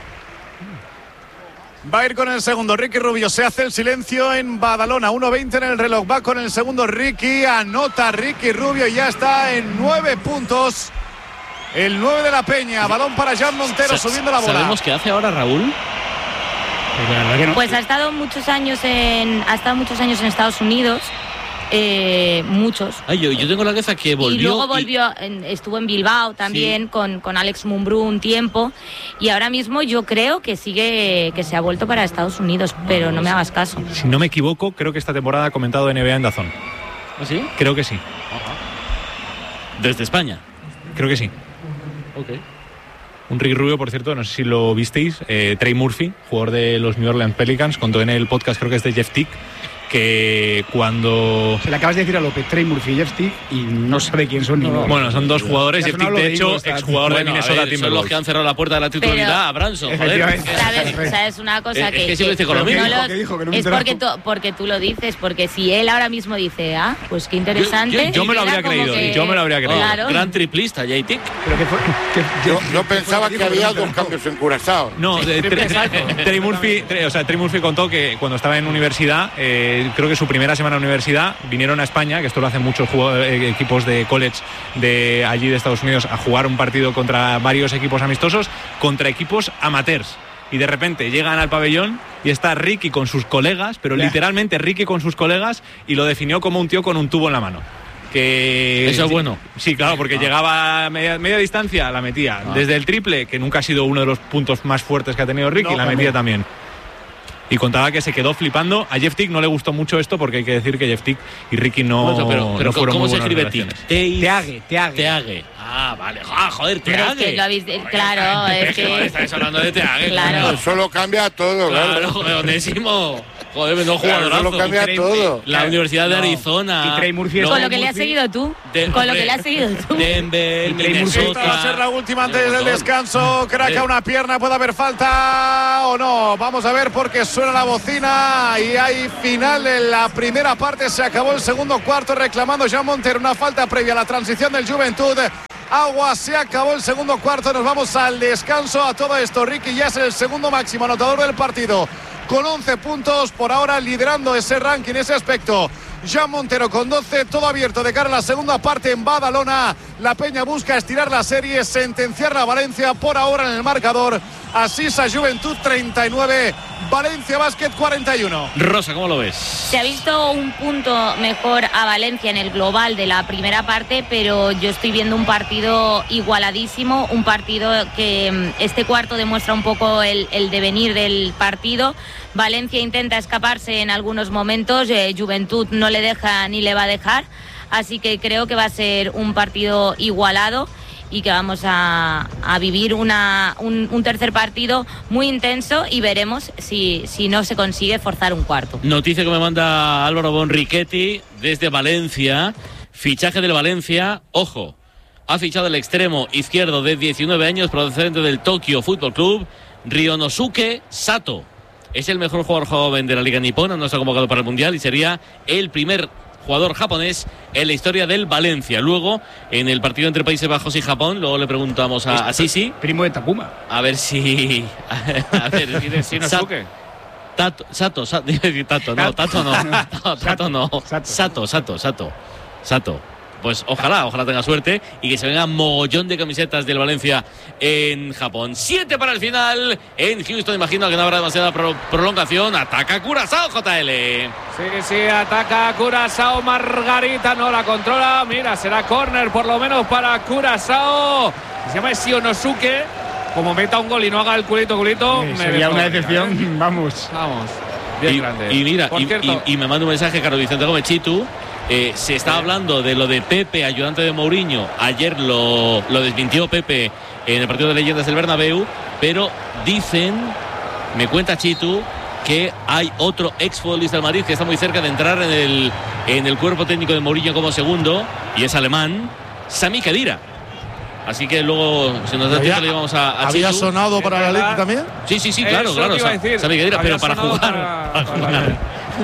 Va a ir con el segundo Ricky Rubio. Se hace el silencio en Badalona. uno veinte en el reloj. Va con el segundo Ricky. Anota Ricky Rubio y ya está en nueve puntos. El nueve de la Peña. Balón para Jan Montero Sa subiendo la bola. ¿Sabemos qué hace ahora Raúl? Pues ha estado muchos años en ha estado muchos años en Estados Unidos, eh, muchos. Ay, yo, yo tengo la cabeza que volvió. Y luego volvió, y... en, estuvo en Bilbao también sí. con, con Alex Mumbrú un tiempo. Y ahora mismo yo creo que sigue, que se ha vuelto para Estados Unidos, pero no me hagas caso. Si no me equivoco, creo que esta temporada ha comentado N B A en DAZN. ¿Ah, sí? Creo que sí. Ajá. ¿Desde España? Creo que sí. Ok. Un Ricky Rubio, por cierto, no sé si lo visteis, eh, Trey Murphy, jugador de los New Orleans Pelicans, contó en el podcast, creo que es de Jeff Tick, que cuando... Se le acabas de decir a López, Trey Murphy y Jeff Tick, y no sabe quién son ninguno. Bueno, son dos jugadores. Jeff Tick, de hecho, exjugador bueno, de Minnesota ver, Timberwolves. Son los que han cerrado la puerta de la titularidad a Branson, joder. ¿Sabes? ¿Sabes una cosa? Es que, que siempre dice con lo mismo. No lo, es porque tú, porque tú lo dices, porque si él ahora mismo dice, ah, pues qué interesante. Yo, yo, yo me lo habría creído, que, yo me lo habría creído. Oh, claro. Gran triplista, J. Tick. Yo, yo pensaba que había dos cambios en Curazao. No, Trey Murphy, o sea, Trey Murphy contó que cuando estaba en universidad, eh, creo que su primera semana en universidad, vinieron a España, que esto lo hacen muchos eh, equipos de college de allí de Estados Unidos, a jugar un partido contra varios equipos amistosos, contra equipos amateurs. Y de repente llegan al pabellón y está Ricky con sus colegas, pero yeah. literalmente Ricky con sus colegas, y lo definió como un tío con un tubo en la mano. Que eso es bueno. Sí, claro, porque ah. llegaba a media, media distancia, la metía. Ah. Desde el triple, que nunca ha sido uno de los puntos más fuertes que ha tenido Ricky, no, la metía también. Y contaba que se quedó flipando. A Jeff Tick no le gustó mucho esto porque hay que decir que Jeff Tick y Ricky no, bueno, pero, pero no fueron ¿cómo muy se buenas escribe relaciones. Tick? Teague, Teague. Teague. Ah, vale. Ah, joder, Pero es Teague. que lo habéis, claro, es que Estáis hablando de Teague. Claro. Eso lo cambia todo, claro. Claro, joder, Onésimo. Joder, no Claro, eso lo cambia Trey- todo. La Universidad de No. Arizona. Y Trey Murphy es- No, con lo que le has Murphy. seguido tú. De- con lo hombre, que le has seguido tú. Denver, Y Trey Murphy. Esta va a ser la última antes del Montón. descanso. Craca una pierna, puede haber falta o no. Vamos a ver porque suena la bocina y hay final en la primera parte. Se acabó el segundo cuarto reclamando Jean Montero una falta previa a la transición del Juventud. Agua, se acabó el segundo cuarto. Nos vamos al descanso. A todo esto, Ricky ya es el segundo máximo anotador del partido, con once puntos, por ahora liderando ese ranking, ese aspecto. Jean Montero con doce, todo abierto de cara a la segunda parte en Badalona. La Peña busca estirar la serie, sentenciar a Valencia por ahora en el marcador. Asisa Juventud treinta y nueve, Valencia Basket cuarenta y uno. Rosa, ¿cómo lo ves? Se ha visto un punto mejor a Valencia en el global de la primera parte, pero yo estoy viendo un partido igualadísimo, un partido que este cuarto demuestra un poco el, el devenir del partido. Valencia intenta escaparse en algunos momentos, eh, Juventud no le deja ni le va a dejar, así que creo que va a ser un partido igualado y que vamos a, a vivir una, un, un tercer partido muy intenso y veremos si, si no se consigue forzar un cuarto. Noticia que me manda Álvaro Bonrichetti desde Valencia. Fichaje del Valencia. Ojo, ha fichado el extremo izquierdo de diecinueve años procedente del Tokyo Football Club, Ryonosuke Sato. Es el mejor jugador joven de la Liga Nipona, no está convocado para el Mundial y sería el primer jugador japonés en la historia del Valencia. Luego, en el partido entre Países Bajos y Japón, luego le preguntamos a, a Sisi. Primo de Takuma. A ver si... A ver, Y de Shinosuke. Tato, Sato, Sato, Tato, no, Tato no, no, Tato no, Sato, Sato, Sato, Sato. Pues ojalá, ojalá tenga suerte y que se venga mogollón de camisetas del Valencia en Japón. Siete para el final en Houston. Imagino que no habrá demasiada pro prolongación. Ataca Curazao, J L. Sí, sí, ataca Curazao. Margarita no la controla. Mira, será córner por lo menos para Curazao. Se llama Shinosuke. Como meta un gol y no haga el culito, culito. Sí, me sería una desconfía, decepción, ¿eh? vamos. Vamos. Bien Y, grande. y mira, Por y, cierto, y- y me manda un mensaje Carlos Vicente Gómez Chitu. Eh, se está hablando de lo de Pepe, ayudante de Mourinho. Ayer lo, lo desmintió Pepe en el partido de leyendas del Bernabéu, pero dicen, me cuenta Chitu, que hay otro exfutbolista del Madrid que está muy cerca de entrar en el, en el cuerpo técnico de Mourinho como segundo, y es alemán, Sami Khedira. Así que luego, si nos da tiempo, le llevamos a, a ¿Había Chitu. sonado para la Leti también? Sí, sí, sí, claro, Eso claro. te iba a Sa- decir. Sami Khedira, Había pero para sonado jugar. para- para para- jugar.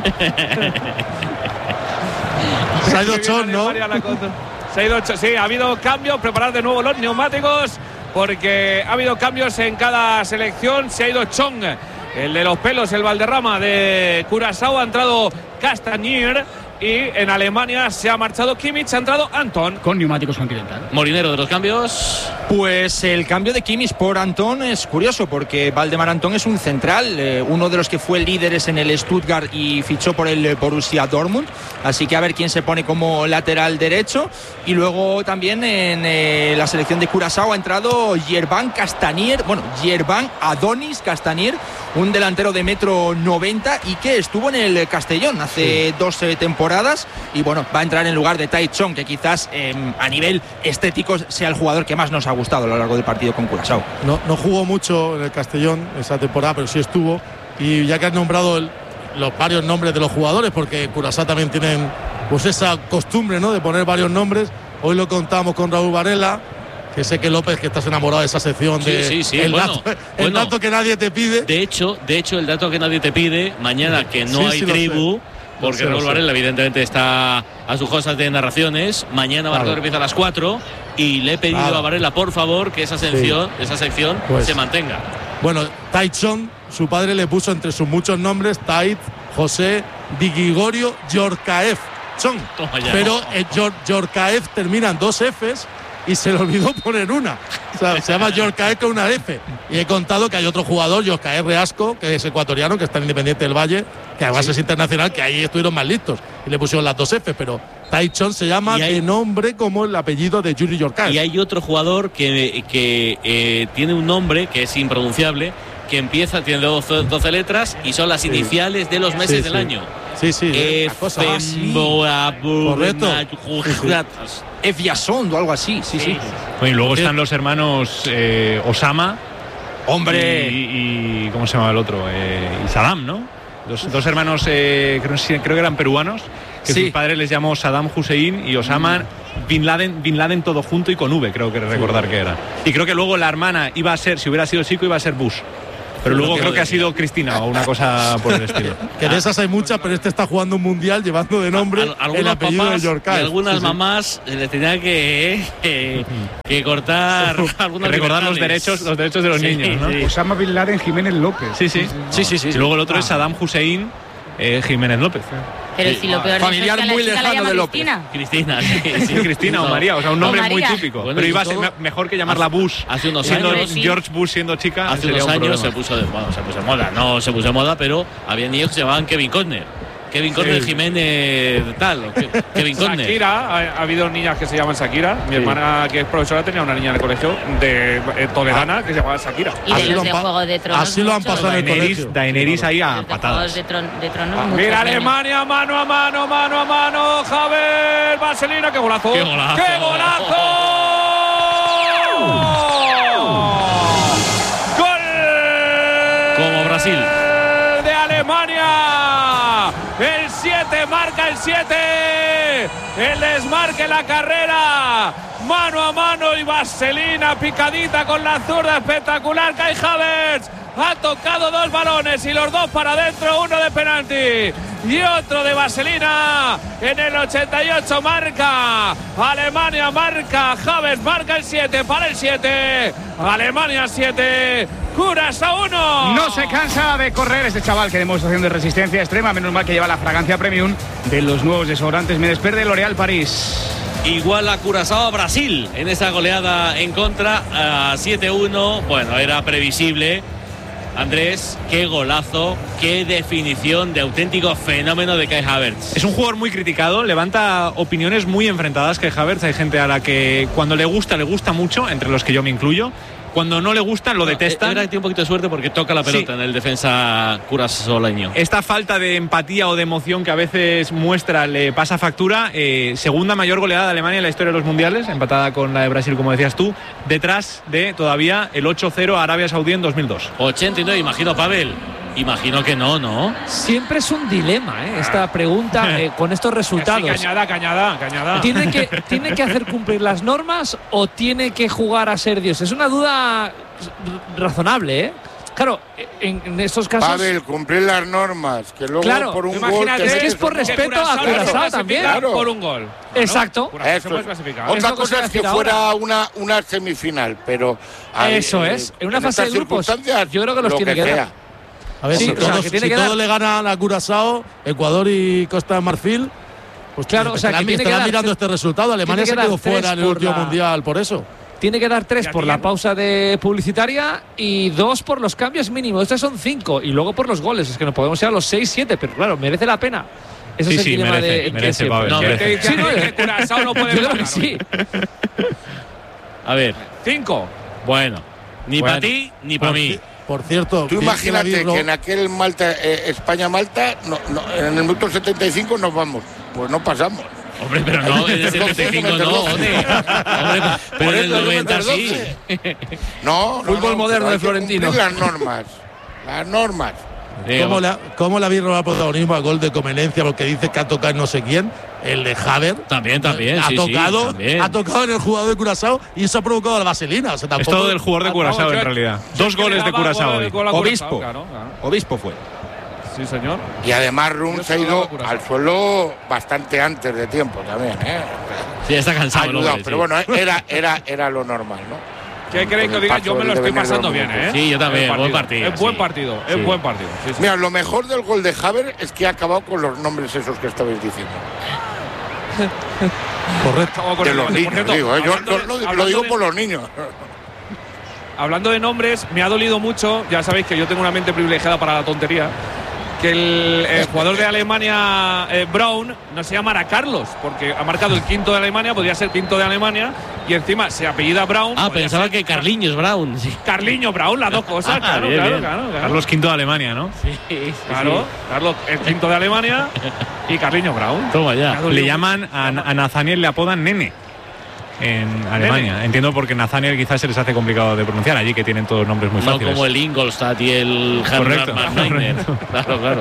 Se ha ido Chon, ¿no? Se ha ido Chon. Sí, ha habido cambios. Preparar de nuevo los neumáticos porque ha habido cambios en cada selección. Se ha ido Chong, el de los pelos, el Valderrama de Curazao. Ha entrado Castagnier. Y en Alemania se ha marchado Kimmich, ha entrado Anton. Con neumáticos Continental. Molinero de los cambios. Pues el cambio de Kimmich por Antón es curioso porque Valdemar Antón es un central, eh, uno de los que fue líderes en el Stuttgart y fichó por el Borussia Dortmund, así que a ver quién se pone como lateral derecho. Y luego también en eh, la selección de Curazao ha entrado Yerban Castanier, bueno, Yerban Adonis Castanier, un delantero de metro noventa y que estuvo en el Castellón hace sí. dos eh, temporadas y bueno, va a entrar en lugar de Tai Chong, que quizás eh, a nivel estético sea el jugador que más nos ha gustado a lo largo del partido con Curazao. No, no jugó mucho en el Castellón esa temporada, pero sí estuvo. Y ya que has nombrado el, los varios nombres de los jugadores, porque Curazao también tienen pues esa costumbre, ¿no?, de poner varios nombres. Hoy lo contamos con Raúl Varela, que sé que López, que estás enamorado de esa sección de sí, sí, sí. el, Bueno, dato, el bueno. dato que nadie te pide. De hecho, de hecho, el dato que nadie te pide, mañana que no Sí, hay sí, lo tribu, sé. porque Lo sé, lo Raúl sé. Varela evidentemente está a sus cosas de narraciones. Mañana Claro. Marcador empieza a las cuatro y le he pedido Claro. a Varela, por favor, que esa sección, esa sección Pues. se mantenga. Bueno, Tai Chong, su padre le puso entre sus muchos nombres Tait, José, Digigorio, Yorkaev Chong. Toma ya. Pero eh, Yor- Yorkaev terminan dos Fs y se le olvidó poner una. O sea, se llama Yorkaev con una F. Y he contado que hay otro jugador, Yorkaev Reasco, que es ecuatoriano, que está en Independiente del Valle, que además es internacional, que ahí estuvieron más listos. Y le pusieron las dos F, pero Tai Chong se llama Y hay- de nombre como el apellido de Yuri Yorkaev. Y hay otro jugador que, que eh, tiene un nombre que es impronunciable, que empieza, tiene doce, doce letras y son las Sí. iniciales de los meses Sí, del sí. año. Sí, sí. Eh, la cosa. Ah, sí. Correcto. Efiasond o algo así, sí, sí. Bueno, y luego están los hermanos eh, Osama. ¡Hombre! Y, y- ¿cómo se llama el otro? Eh, y Saddam, ¿no? Dos, dos hermanos, eh, creo, creo que eran peruanos, que Sí. sus padres les llamó Saddam Hussein y Osama Bin Laden, Bin Laden todo junto y con V, creo que recordar que era. Y creo que luego la hermana iba a ser, si hubiera sido chico, iba a ser Bush. Pero luego creo que ha sido Cristina o una cosa por el estilo. Que de esas hay muchas, pero este está jugando un mundial llevando de nombre Al- algunos el apellido papás de Yorkay. y algunas Sí, sí. mamás eh, le tenían que, eh, que cortar algunas Recordar los libertades. derechos, los derechos de los Sí, niños, ¿no? sí. Osama Bin Laden Jiménez López. Sí, sí. Sí, sí, sí. Y luego el otro es Saddam Hussein eh, Jiménez López. Pero si lo peor Familiar de eso es que muy la chica la lejano llama de López. Cristina. Cristina, sí, Sí, Cristina o No. María, o sea, un O nombre muy María. típico. Bueno, pero y iba a ser todo- me- mejor que llamarla Bush. Hace unos Siendo años, sí. George Bush siendo chica. Hace sería unos un años se problema. puso de bueno, se puso de moda, no se puso de moda, pero había niños que se llamaban Kevin Costner. Kevin Costner Jiménez tal, o Ke- Kevin Costner. Shakira, ha, ha habido niñas que se llaman Shakira. Mi hermana, que es profesora, tenía una niña en el colegio de eh, toledana que se llamaba Shakira. Y de Así lo los han de pa- Juego de Tronos. así lo han muchos. pasado en el Daenerys, colegio. Daenerys ahí a Los de patadas. Juegos de, Tron- de Tronos. muchos Mira niños. Alemania, mano a mano, mano a mano. Javier Vaselina, qué golazo. ¡Qué golazo! ¡Qué golazo! ¡Gol! Como Brasil. De Alemania. El siete marca el siete. El desmarque, la carrera. Mano a mano y Vaselina picadita con la zurda espectacular. Kai Havertz ha tocado dos balones y los dos para adentro, uno de penalti y otro de Vaselina. En el ochenta y ocho marca Alemania, marca Havertz, marca el siete para el siete. Alemania siete, Curazao uno. No se cansa de correr este chaval, que demostración de resistencia extrema. Menos mal que lleva la fragancia premium de los nuevos desodorantes Medesper de L'Oréal París. Igual a Curazao a Brasil en esa goleada en contra a siete uno. Bueno, era previsible. Andrés, qué golazo, qué definición de auténtico fenómeno de Kai Havertz. Es un jugador muy criticado, levanta opiniones muy enfrentadas Kai Havertz. Hay gente a la que cuando le gusta, le gusta mucho, entre los que yo me incluyo. Cuando no le gusta, lo detestan. Ahora tiene un poquito de suerte porque toca la pelota Sí. en el defensa curazoleño. Esta falta de empatía o de emoción que a veces muestra le pasa factura. Eh, segunda mayor goleada de Alemania en la historia de los mundiales, empatada con la de Brasil, como decías tú, detrás de todavía el ocho cero a Arabia Saudí en dos mil dos. ochenta y nueve, imagino, Pavel. Imagino que no, ¿no? Siempre es un dilema, ¿eh? Esta pregunta eh, con estos resultados. Sí, cañada, cañada, cañada. ¿Tiene que, ¿Tiene que hacer cumplir las normas o tiene que jugar a ser Dios? Es una duda razonable, ¿eh? Claro, en, en estos casos. Pavel, cumplir las normas, que luego Claro, por un imagínate, gol. es que es por que respeto a Curazao se Curazao clasifica también. Claro. por un gol. Exacto. Curazao se Eso. puede clasificar. Es Otra lo que cosa se es que decir fuera ahora. una, una semifinal, pero. a ver, Eso eh, es. En una en fase de estas grupos, circunstancias, yo creo que los lo tiene que dar. sea. A ver, Sí, si, o sea, todos, que tiene si que todo dar- le ganan a Curazao, Ecuador y Costa de Marfil, pues Claro, o sea, estarán, que tiene que estarán dar mirando tres- este resultado. Alemania tiene se que dar quedó fuera tres en el por último la- mundial, por eso. Tiene que dar tres Ya por la tiene. pausa de publicitaria y dos por los cambios mínimos. Estos son cinco. Y luego por los goles. Es que nos podemos ir a los seis, siete. Pero claro, merece la pena. Ese Sí, es el sí, dilema merece, de. que merece, siempre- Pavel, No, merece. Que dice Sí, no, que Curazao no puede Yo creo que ganar. sí. A ver, Cinco. bueno, ni Bueno. para ti ni para Por, mí. ci- por cierto, Tú bien que imagínate David Ro- que en aquel Malta, eh, España-Malta, no, no, en el minuto setenta y cinco nos vamos. Pues no pasamos. Hombre, pero no, en el setenta y cinco no, hombre. Hombre, pero en el Por eso, noventa meter sí. doce. No, no, Fútbol no, moderno pero hay de que Florentino. cumplir las normas. Las normas. ¿Cómo le, ha- ¿Cómo le habéis robado protagonismo al gol de Comenencia? Porque dice que ha tocado no sé quién, el de Havertz. También, también, Ha sí, sí, tocado, también. ha tocado en el jugador de Curazao y eso ha provocado la vaselina. O sea, Es tampoco, todo del jugador de Curazao en yo- realidad. yo Dos es que goles le de daba Curazao gol- hoy. gol a Curazao, Obispo. claro, claro. Obispo fue. Sí, señor. Y además Run Yo se ha solo ido hago Curazao. al suelo bastante antes de tiempo también. ¿eh? Sí, está cansado. el Ayudado, hombre, pero sí. bueno, era, era, era lo normal, ¿no? ¿Qué queréis que os diga? Yo me lo estoy pasando bien, ¿eh? Sí, yo también, El buen partido, Es buen sí. partido, Sí. es buen partido. Sí, sí. Mira, lo mejor del gol de Havertz es que ha acabado con los nombres esos que estabais diciendo. correcto. Acabo con De el los gol. Por niños, cierto, digo, ¿eh? Yo hablando lo, de- lo- lo hablando digo de- por los niños. Hablando de nombres, me ha dolido mucho. Ya sabéis que yo tengo una mente privilegiada para la tontería. Que el, el jugador de Alemania, eh, Brown, no se llamara Carlos, porque ha marcado el quinto de Alemania, podría ser quinto de Alemania, y encima se apellida Brown. Ah, pensaba que Carliños Brown. Sí. Carliños Brown, las dos cosas, Ah, claro, bien, claro, bien. claro, claro. Carlos quinto de Alemania, ¿no? Sí, sí, Claro, sí. Carlos, el quinto de Alemania y Carliños Brown. Toma ya. Le llaman a, a Nathaniel, le apodan Nene en Alemania. Nene. Entiendo porque Nathaniel quizás se les hace complicado de pronunciar allí, que tienen todos nombres muy No fáciles. como el Ingolstadt y el Correcto, Hanna Miner. Claro, claro.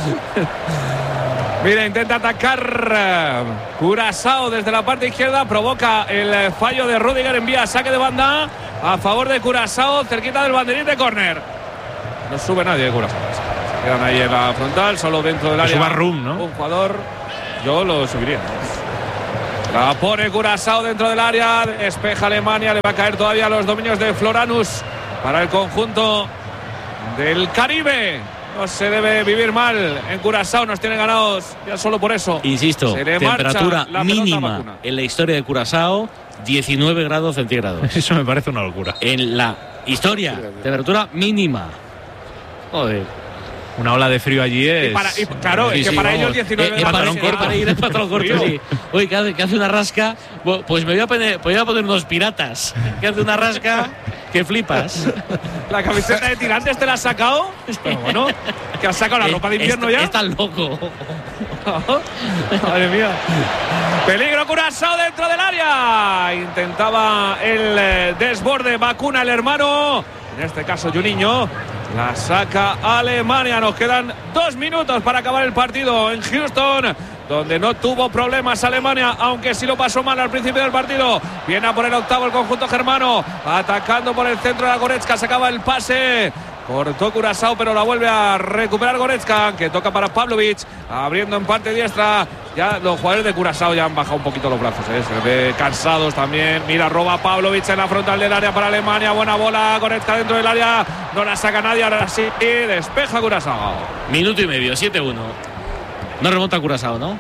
Mira, intenta atacar eh, Curazao desde la parte izquierda, provoca el eh, fallo de Rudiger, envía saque de banda a favor de Curazao, cerquita del banderín de córner. No sube nadie de Curazao. Se quedan ahí en la frontal, solo dentro del Que área. suba Rum, ¿no? Un jugador, yo lo subiría. La pone Curazao dentro del área, despeja Alemania, le va a caer todavía los dominios de Floranus para el conjunto del Caribe. No se debe vivir mal en Curazao, nos tienen ganados ya solo por eso. Insisto, Se le temperatura marcha la pelota mínima vacuna. en la historia de Curazao, diecinueve grados centígrados. Eso me parece una locura. En la historia, temperatura mínima. Joder. Una ola de frío allí es. Y para, y, claro, Sí, es que sí, para vamos. ellos diecinueve Eh, eh, para, grados ir- eh, para ir en pantalón corto, sí. Oye, que hace, que hace una rasca. Bu- Pues me voy a poner, voy a poner unos piratas. Que hace una rasca que flipas. La camiseta de tirantes te la has sacado. Pero bueno, que has sacado la ropa de invierno es, ya. Es tan loco. Madre mía. Peligro Curazao dentro del área. Intentaba el eh, desborde, vacuna el hermano. En este caso, Juninho. La saca Alemania. Nos quedan dos minutos para acabar el partido en Houston, donde no tuvo problemas Alemania, aunque sí lo pasó mal al principio del partido. Viene a por el octavo el conjunto germano, atacando por el centro de la Goretzka. Se acaba el pase. Cortó Curazao, pero la vuelve a recuperar Goretzka, que toca para Pavlovic, abriendo en parte diestra. Ya los jugadores de Curazao ya han bajado un poquito los brazos, ¿eh? Se ve cansados también. Mira, roba Pavlovic en la frontal del área para Alemania. Buena bola, Goretzka dentro del área. No la saca nadie, ahora sí despeja Curazao. Minuto y medio, siete uno. No remonta Curazao, ¿no?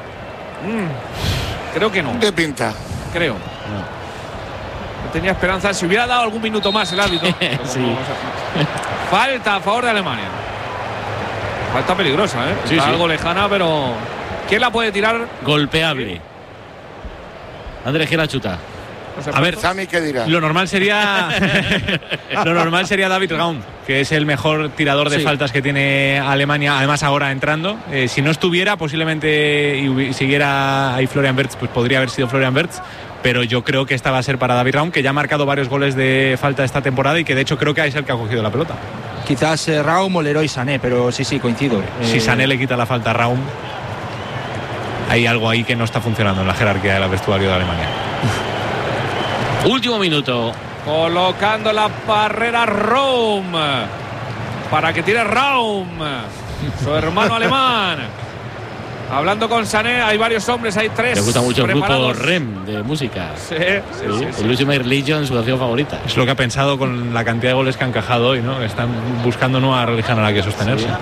Mm, creo que no. ¿Qué pinta? Creo. No. Tenía esperanza. Si hubiera dado algún minuto más el árbitro. Sí. Falta a favor de Alemania. Falta peligrosa, ¿eh? Sí, Está sí. algo lejana, pero ¿quién la puede tirar? Golpeable. Andrés, ¿quién la chuta? No sé, A ver, Sami, ¿qué dirá? Lo normal sería lo normal sería David Raum, que es el mejor tirador de Sí. faltas que tiene Alemania, además ahora entrando. Eh, si no estuviera, posiblemente y hubi- siguiera ahí Florian Wirtz, pues podría haber sido Florian Wirtz, pero yo creo que esta va a ser para David Raum, que ya ha marcado varios goles de falta esta temporada y que de hecho creo que es el que ha cogido la pelota. Quizás eh, Raum o Leroy Sané, pero sí, sí, coincido. Si Eh, Sané le quita la falta a Raum, hay algo ahí que no está funcionando en la jerarquía del vestuario de Alemania. Último minuto. Colocando la barrera Raum para que tire Raum, su hermano alemán. Hablando con Sané, hay varios hombres, hay tres. Me gusta mucho el grupo preparados. R E M de música. Sí, sí, Sí, sí, sí. el Ultimate Religion, su canción favorita. Es lo que ha pensado con la cantidad de goles que han encajado hoy, ¿no? Están buscando nueva religión a la que sostenerse. Sí.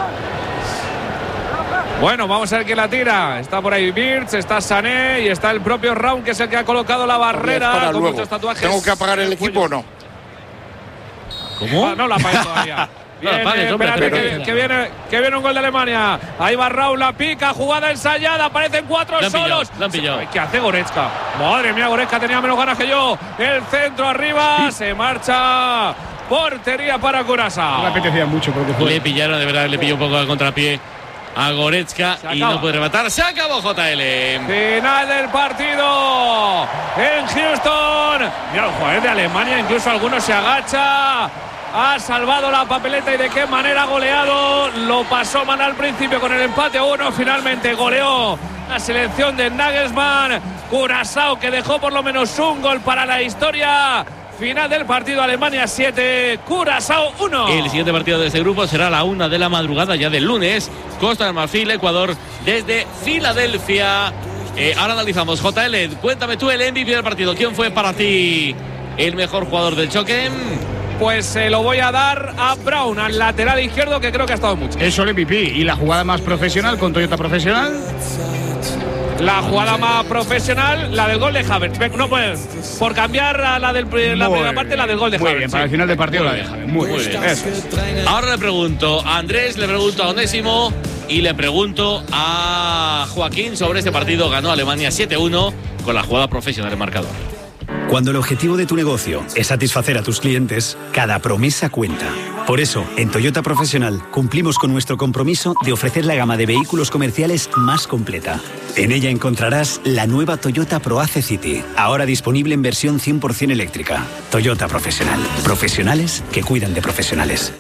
Bueno, vamos a ver quién la tira. Está por ahí Wirtz, está Sané y está el propio Raum, que es el que ha colocado la barrera Para con luego. muchos tatuajes. ¿Tengo que apagar el equipo o no? ¿Cómo? Ah, no la apague todavía. No la Viene, apagues, hombre, espérate, pero- que, que viene, que viene un gol de Alemania. Ahí va Raúl, la pica, jugada ensayada, aparecen cuatro La han pillado, solos. la han pillado. ¿Qué hace Goretzka? Madre mía, Goretzka tenía menos ganas que yo. El centro arriba, se marcha. Portería para No Curazao. me apetecía mucho porque fue. Le pillaron, de verdad, le pilló un poco a contrapié a Goretzka Se y acaba. no puede rematar. Se acabó J L. Final del partido en Houston. Mira, los jugadores de Alemania, incluso algunos se agacha. Ha salvado la papeleta y de qué manera ha goleado. Lo pasó mal al principio con el empate a uno. Finalmente goleó la selección de Nagelsmann. Curazao, que dejó por lo menos un gol para la historia. Final del partido, Alemania siete, Curazao uno. El siguiente partido de este grupo será a la una de la madrugada ya del lunes. Costa del Marfil, Ecuador, desde Filadelfia. Eh, ahora analizamos. J L, cuéntame tú el M V P del partido. ¿Quién fue para ti el mejor jugador del choque? Pues se lo voy a dar a Brown, al lateral izquierdo, que creo que ha estado mucho. Eso el M V P. Y la jugada más profesional con Toyota Profesional. La jugada más profesional, la del gol de Havertz. No, pues, por cambiar a la del la Muy primera parte, la del gol de Muy Havertz. bien, sí. para el final del partido Muy la bien, deja. Muy, muy bien. bien. Eso es. Ahora le pregunto a Andrés, le pregunto a Onésimo y le pregunto a Joaquín sobre este partido. Ganó Alemania siete uno con la jugada profesional en marcador. Cuando el objetivo de tu negocio es satisfacer a tus clientes, cada promesa cuenta. Por eso, en Toyota Profesional cumplimos con nuestro compromiso de ofrecer la gama de vehículos comerciales más completa. En ella encontrarás la nueva Toyota ProAce City, ahora disponible en versión cien por ciento eléctrica. Toyota Profesional. Profesionales que cuidan de profesionales.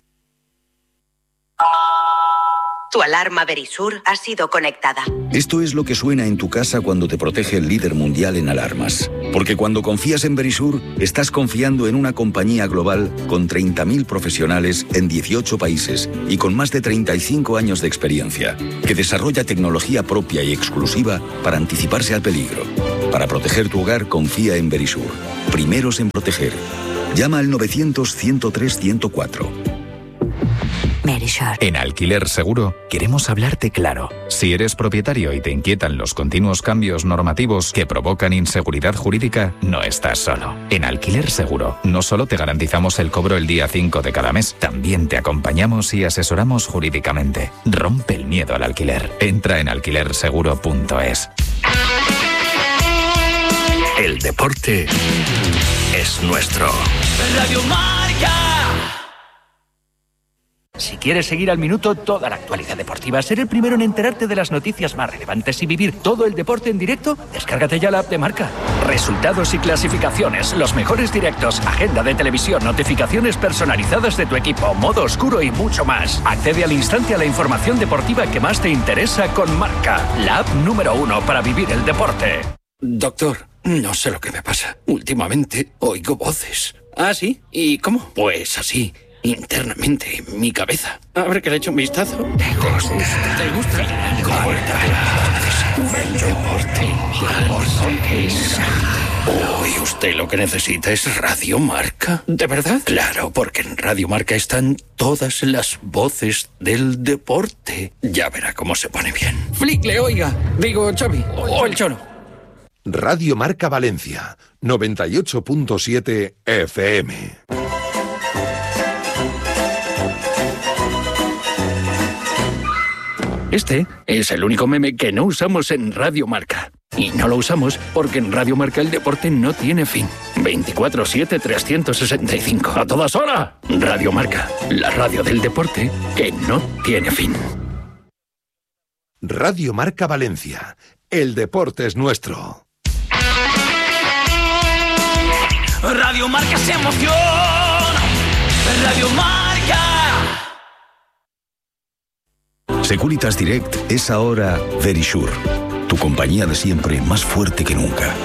Tu alarma Verisur ha sido conectada. Esto es lo que suena en tu casa cuando te protege el líder mundial en alarmas. Porque cuando confías en Verisur, estás confiando en una compañía global con treinta mil profesionales en dieciocho países y con más de treinta y cinco años de experiencia, que desarrolla tecnología propia y exclusiva para anticiparse al peligro. Para proteger tu hogar, confía en Verisur. Primeros en proteger. Llama al novecientos, ciento tres, ciento cuatro. En Alquiler Seguro queremos hablarte claro. Si eres propietario y te inquietan los continuos cambios normativos que provocan inseguridad jurídica, no estás solo. En Alquiler Seguro no solo te garantizamos el cobro el día cinco de cada mes, también te acompañamos y asesoramos jurídicamente. Rompe el miedo al alquiler. Entra en alquiler seguro punto es. El deporte es nuestro. Radio Marca. Si quieres seguir al minuto toda la actualidad deportiva, ser el primero en enterarte de las noticias más relevantes y vivir todo el deporte en directo, descárgate ya la app de Marca. Resultados y clasificaciones, los mejores directos, agenda de televisión, notificaciones personalizadas de tu equipo, modo oscuro y mucho más. Accede al instante a la información deportiva que más te interesa con Marca, la app número uno para vivir el deporte. Doctor, no sé lo que me pasa. Últimamente oigo voces. ¿Ah, sí? ¿Y cómo? Pues así. Internamente, en mi cabeza. A ver que le echo un vistazo. ¿Te gusta? ¿Te gusta? El deporte. Uy, usted lo que necesita es Radio Marca. ¿De verdad? Claro, porque en Radio Marca están todas las voces del deporte. Ya verá cómo se pone bien. Flickle, oiga. Digo, Xavi. O el Cholo. Radio Marca Valencia, noventa y ocho punto siete F M. Este es el único meme que no usamos en Radio Marca. Y no lo usamos porque en Radio Marca el deporte no tiene fin. veinticuatro siete, trescientos sesenta y cinco. ¡A todas horas! Radio Marca, la radio del deporte que no tiene fin. Radio Marca Valencia. El deporte es nuestro. Radio Marca se emociona. Radio Marca. Securitas Direct es ahora Verisur, tu compañía de siempre más fuerte que nunca.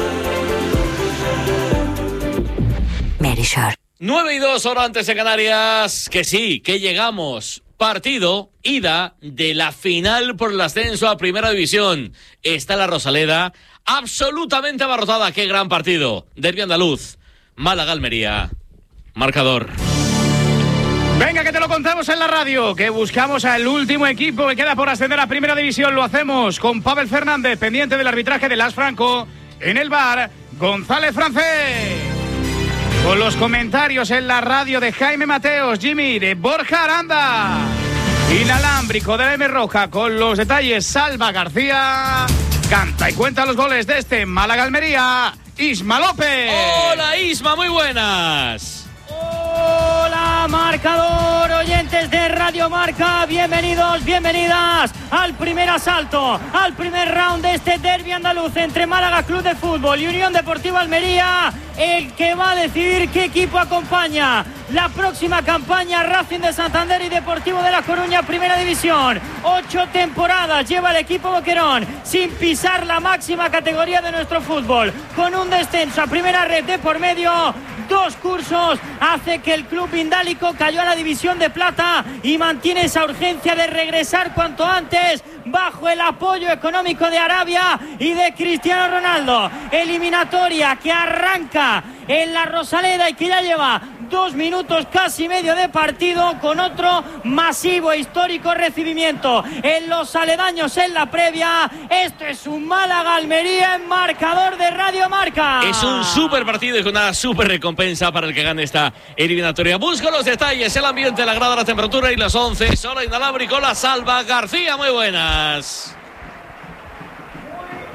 Verisur. nueve y dos horas antes de Canarias, que sí, que llegamos. Partido, ida de la final por el ascenso a Primera División. Está la Rosaleda absolutamente abarrotada. ¡Qué gran partido! Derbi andaluz, Málaga-Almería. Marcador. Venga, que te lo contamos en la radio, que buscamos al último equipo que queda por ascender a Primera División. Lo hacemos con Pavel Fernández, pendiente del arbitraje de Las Franco. En el bar, González Francés. Con los comentarios en la radio de Jaime Mateos, Jimmy, de Borja Aranda. Inalámbrico de la M Roja, con los detalles Salva García. Canta y cuenta los goles de este Málaga-Almería, Isma López. Hola Isma, muy buenas. Hola, marcador, oyentes de Radio Marca, bienvenidos, bienvenidas al primer asalto, al primer round de este derbi andaluz entre Málaga Club de Fútbol y Unión Deportiva Almería, el que va a decidir qué equipo acompaña la próxima campaña. Racing de Santander y Deportivo de La Coruña, Primera División. Ocho temporadas lleva el equipo boquerón sin pisar la máxima categoría de nuestro fútbol, con un descenso a Primera Red de por medio. Dos cursos hace que el club vindálico cayó a la división de plata y mantiene esa urgencia de regresar cuanto antes bajo el apoyo económico de Arabia y de Cristiano Ronaldo. Eliminatoria que arranca en la Rosaleda y que ya lleva dos minutos casi medio de partido, con otro masivo e histórico recibimiento en los aledaños en la previa. Esto es un Málaga-Almería en marcador de Radio Marca. Es un súper partido y con una súper recompensa para el que gane esta eliminatoria. Busco los detalles, el ambiente, la grada, la temperatura y las once. Solo inalámbrico, la Salva García. Muy buenas.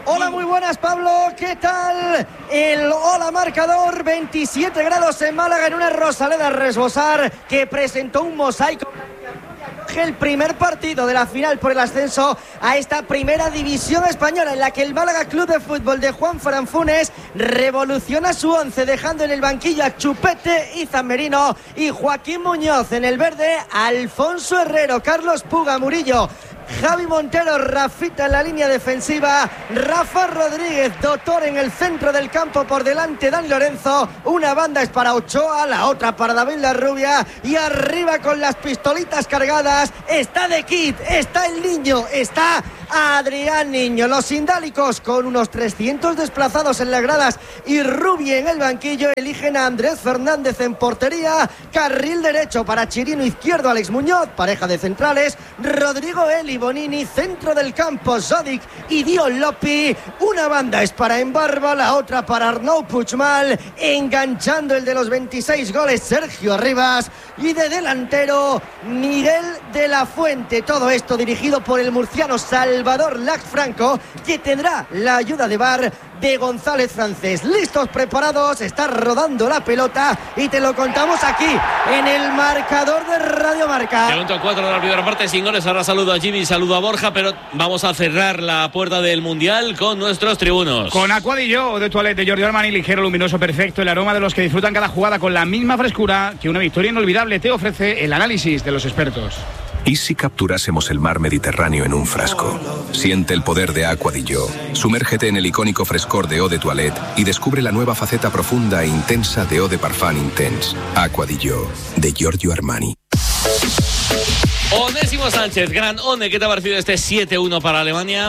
Hola, muy buenas, Pablo. ¿Qué tal? El hola marcador, veintisiete grados en Málaga, en una Rosaleda Resbosar que presentó un mosaico. El primer partido de la final por el ascenso a esta primera división española, en la que el Málaga Club de Fútbol de Juan Fran Funes revoluciona su once, dejando en el banquillo a Chupete, Izan Merino y Joaquín Muñoz. En el verde, Alfonso Herrero, Carlos Puga, Murillo, Javi Montero, Rafita en la línea defensiva, Rafa Rodríguez, Doctor en el centro del campo, por delante Dan Lorenzo. Una banda es para Ochoa, la otra para David Larrubia, y arriba con las pistolitas cargadas está De Kid, está el Niño, está Adrián Niño. Los sindálicos, con unos trescientos desplazados en las gradas y Rubi en el banquillo, eligen a Andrés Fernández en portería, carril derecho para Chirino, izquierdo Alex Muñoz, pareja de centrales Rodrigo Eli Bonini, centro del campo Zodic y Dion Lopi. Una banda es para Embarba, la otra para Arnau Puigmal, enganchando el de los veintiséis goles Sergio Arribas, y de delantero Miguel de la Fuente. Todo esto dirigido por el murciano Salvador Lacfranco, que tendrá la ayuda de V A R de González Francés. Listos, preparados, está rodando la pelota y te lo contamos aquí en el marcador de Radio Marca. Minuto cuatro de la primera parte, sin goles. Ahora saludo a Jimmy, saludo a Borja, pero vamos a cerrar la puerta del Mundial con nuestros tribunos. Con Aquadillo de Toilette de Giorgio Armani, ligero, luminoso, perfecto, el aroma de los que disfrutan cada jugada con la misma frescura que una victoria inolvidable te ofrece el análisis de los expertos. ¿Y si capturásemos el mar Mediterráneo en un frasco? Siente el poder de Aquadillo. Sumérgete en el icónico frescor de Eau de Toilette y descubre la nueva faceta profunda e intensa de Eau de Parfum Intense. Aquadillo, de Giorgio Armani. Onésimo Sánchez, gran One, ¿qué te ha parecido este siete uno para Alemania?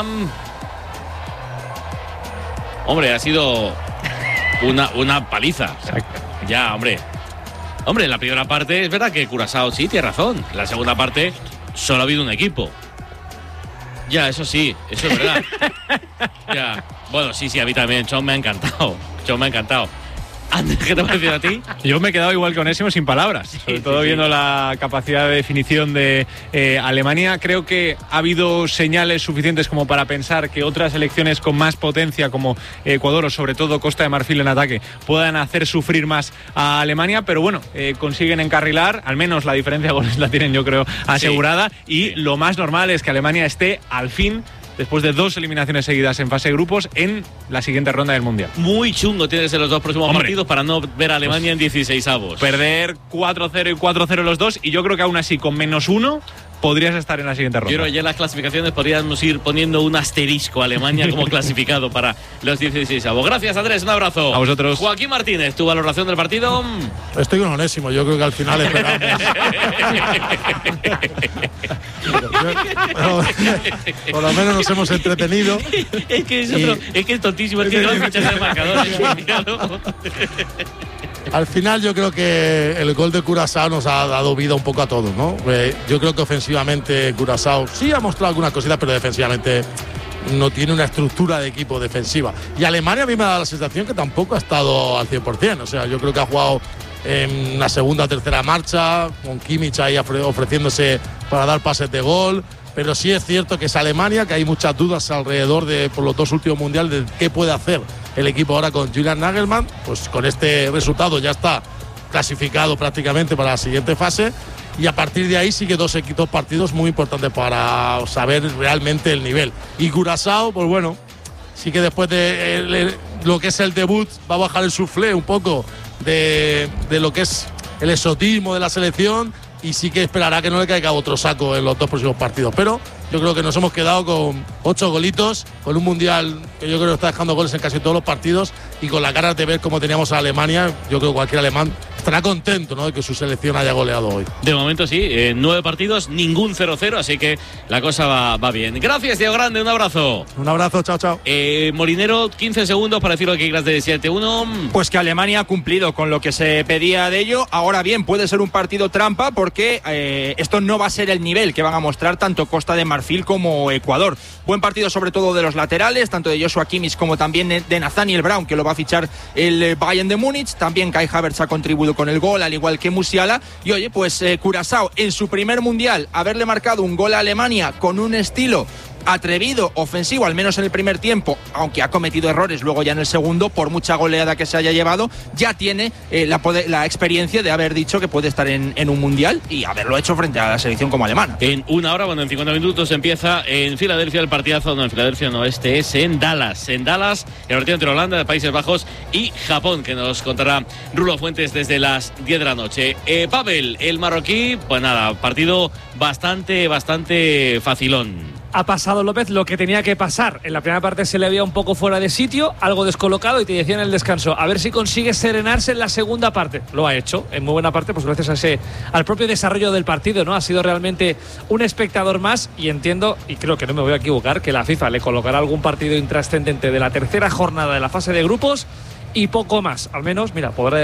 Hombre, ha sido una, una paliza. Ya, hombre. Hombre, en la primera parte es verdad que Curazao sí tiene razón. En la segunda parte solo ha habido un equipo. Ya, eso sí, eso es verdad. Ya. Bueno, sí, sí, a mí también. Chon me ha encantado. Chon me ha encantado. Andrés, ¿qué te ha parecido a ti? Yo me he quedado igual que Onésimo, sin palabras. Sobre sí, todo sí, viendo sí. la capacidad de definición de eh, Alemania. Creo que ha habido señales suficientes como para pensar que otras selecciones con más potencia, como Ecuador o sobre todo Costa de Marfil en ataque, puedan hacer sufrir más a Alemania. Pero bueno, eh, consiguen encarrilar. Al menos la diferencia de goles la tienen, yo creo, asegurada. Sí, y sí. Lo más normal es que Alemania esté al fin, después de dos eliminaciones seguidas en fase de grupos, en la siguiente ronda del Mundial. Muy chungo tienes en los dos próximos Hombre, partidos para no ver a Alemania pues, en dieciseisavos. Perder cuatro cero y cuatro cero los dos, y yo creo que aún así con menos uno podrías estar en la siguiente ronda. Yo creo que ya en las clasificaciones podríamos ir poniendo un asterisco a Alemania como clasificado para los dieciseisavos. Gracias, Andrés, un abrazo. A vosotros. Joaquín Martínez, tu valoración del partido. Estoy con Onésimo, yo creo que al final esperamos. pero, pero, por lo menos nos hemos entretenido. Es que es, otro, y, es que es tontísimo, es que no hay fichas de marcadores. Al final yo creo que el gol de Curazao nos ha dado vida un poco a todos, ¿no? Eh, yo creo que ofensivamente Curazao sí ha mostrado algunas cositas, pero defensivamente no tiene una estructura de equipo defensiva. Y Alemania a mí me da la sensación que tampoco ha estado al cien por cien. O sea, yo creo que ha jugado en la segunda o tercera marcha, con Kimmich ahí ofreciéndose para dar pases de gol. Pero sí es cierto que es Alemania, que hay muchas dudas alrededor de, por los dos últimos mundiales, de qué puede hacer el equipo ahora con Julian Nagelsmann. Pues con este resultado ya está clasificado prácticamente para la siguiente fase. Y a partir de ahí sigue dos, dos partidos muy importantes para saber realmente el nivel. Y Curazao, pues bueno, sí que después de el, el, lo que es el debut va a bajar el soufflé un poco de, de lo que es el exotismo de la selección. Y sí que esperará que no le caiga otro saco en los dos próximos partidos. Pero yo creo que nos hemos quedado con ocho golitos, con un mundial que yo creo que está dejando goles en casi todos los partidos, y con la ganas de ver cómo teníamos a Alemania. Yo creo que cualquier alemán estará contento, ¿no?, de que su selección haya goleado hoy. De momento sí, eh, nueve partidos, ningún cero cero, así que la cosa va, va bien. Gracias, Diego Grande, un abrazo. Un abrazo, chao, chao. Eh, Molinero, quince segundos para decir lo que quieras de siete uno. Pues que Alemania ha cumplido con lo que se pedía de ello. Ahora bien, puede ser un partido trampa porque eh, esto no va a ser el nivel que van a mostrar tanto Costa de Marfil como Ecuador. Buen partido sobre todo de los laterales, tanto de Joshua Kimmich como también de Nathaniel Brown, que lo va a fichar el Bayern de Múnich. También Kai Havertz ha contribuido con el gol, al igual que Musiala. Y oye, pues eh, Curazao en su primer mundial, haberle marcado un gol a Alemania con un estilo atrevido, ofensivo, al menos en el primer tiempo, aunque ha cometido errores luego ya en el segundo, por mucha goleada que se haya llevado, ya tiene eh, la, poder, la experiencia de haber dicho que puede estar en, en un mundial y haberlo hecho frente a la selección como alemana. En una hora, bueno, en cincuenta minutos empieza en Filadelfia el partidazo, no, en Filadelfia no, este es en Dallas, en Dallas, el partido entre Holanda, Países Bajos y Japón, que nos contará Rulo Fuentes desde las diez de la noche. Eh, Pavel, el marroquí, pues nada, partido bastante, bastante facilón. Ha pasado López lo que tenía que pasar. En la primera parte se le veía un poco fuera de sitio, algo descolocado, y te decía en el descanso, a ver si consigue serenarse en la segunda parte. Lo ha hecho, en muy buena parte, pues gracias a ese, al propio desarrollo del partido, ¿no? Ha sido realmente un espectador más, y entiendo, y creo que no me voy a equivocar, que la FIFA le colocará algún partido intrascendente de la tercera jornada de la fase de grupos y poco más. Al menos, mira, podrá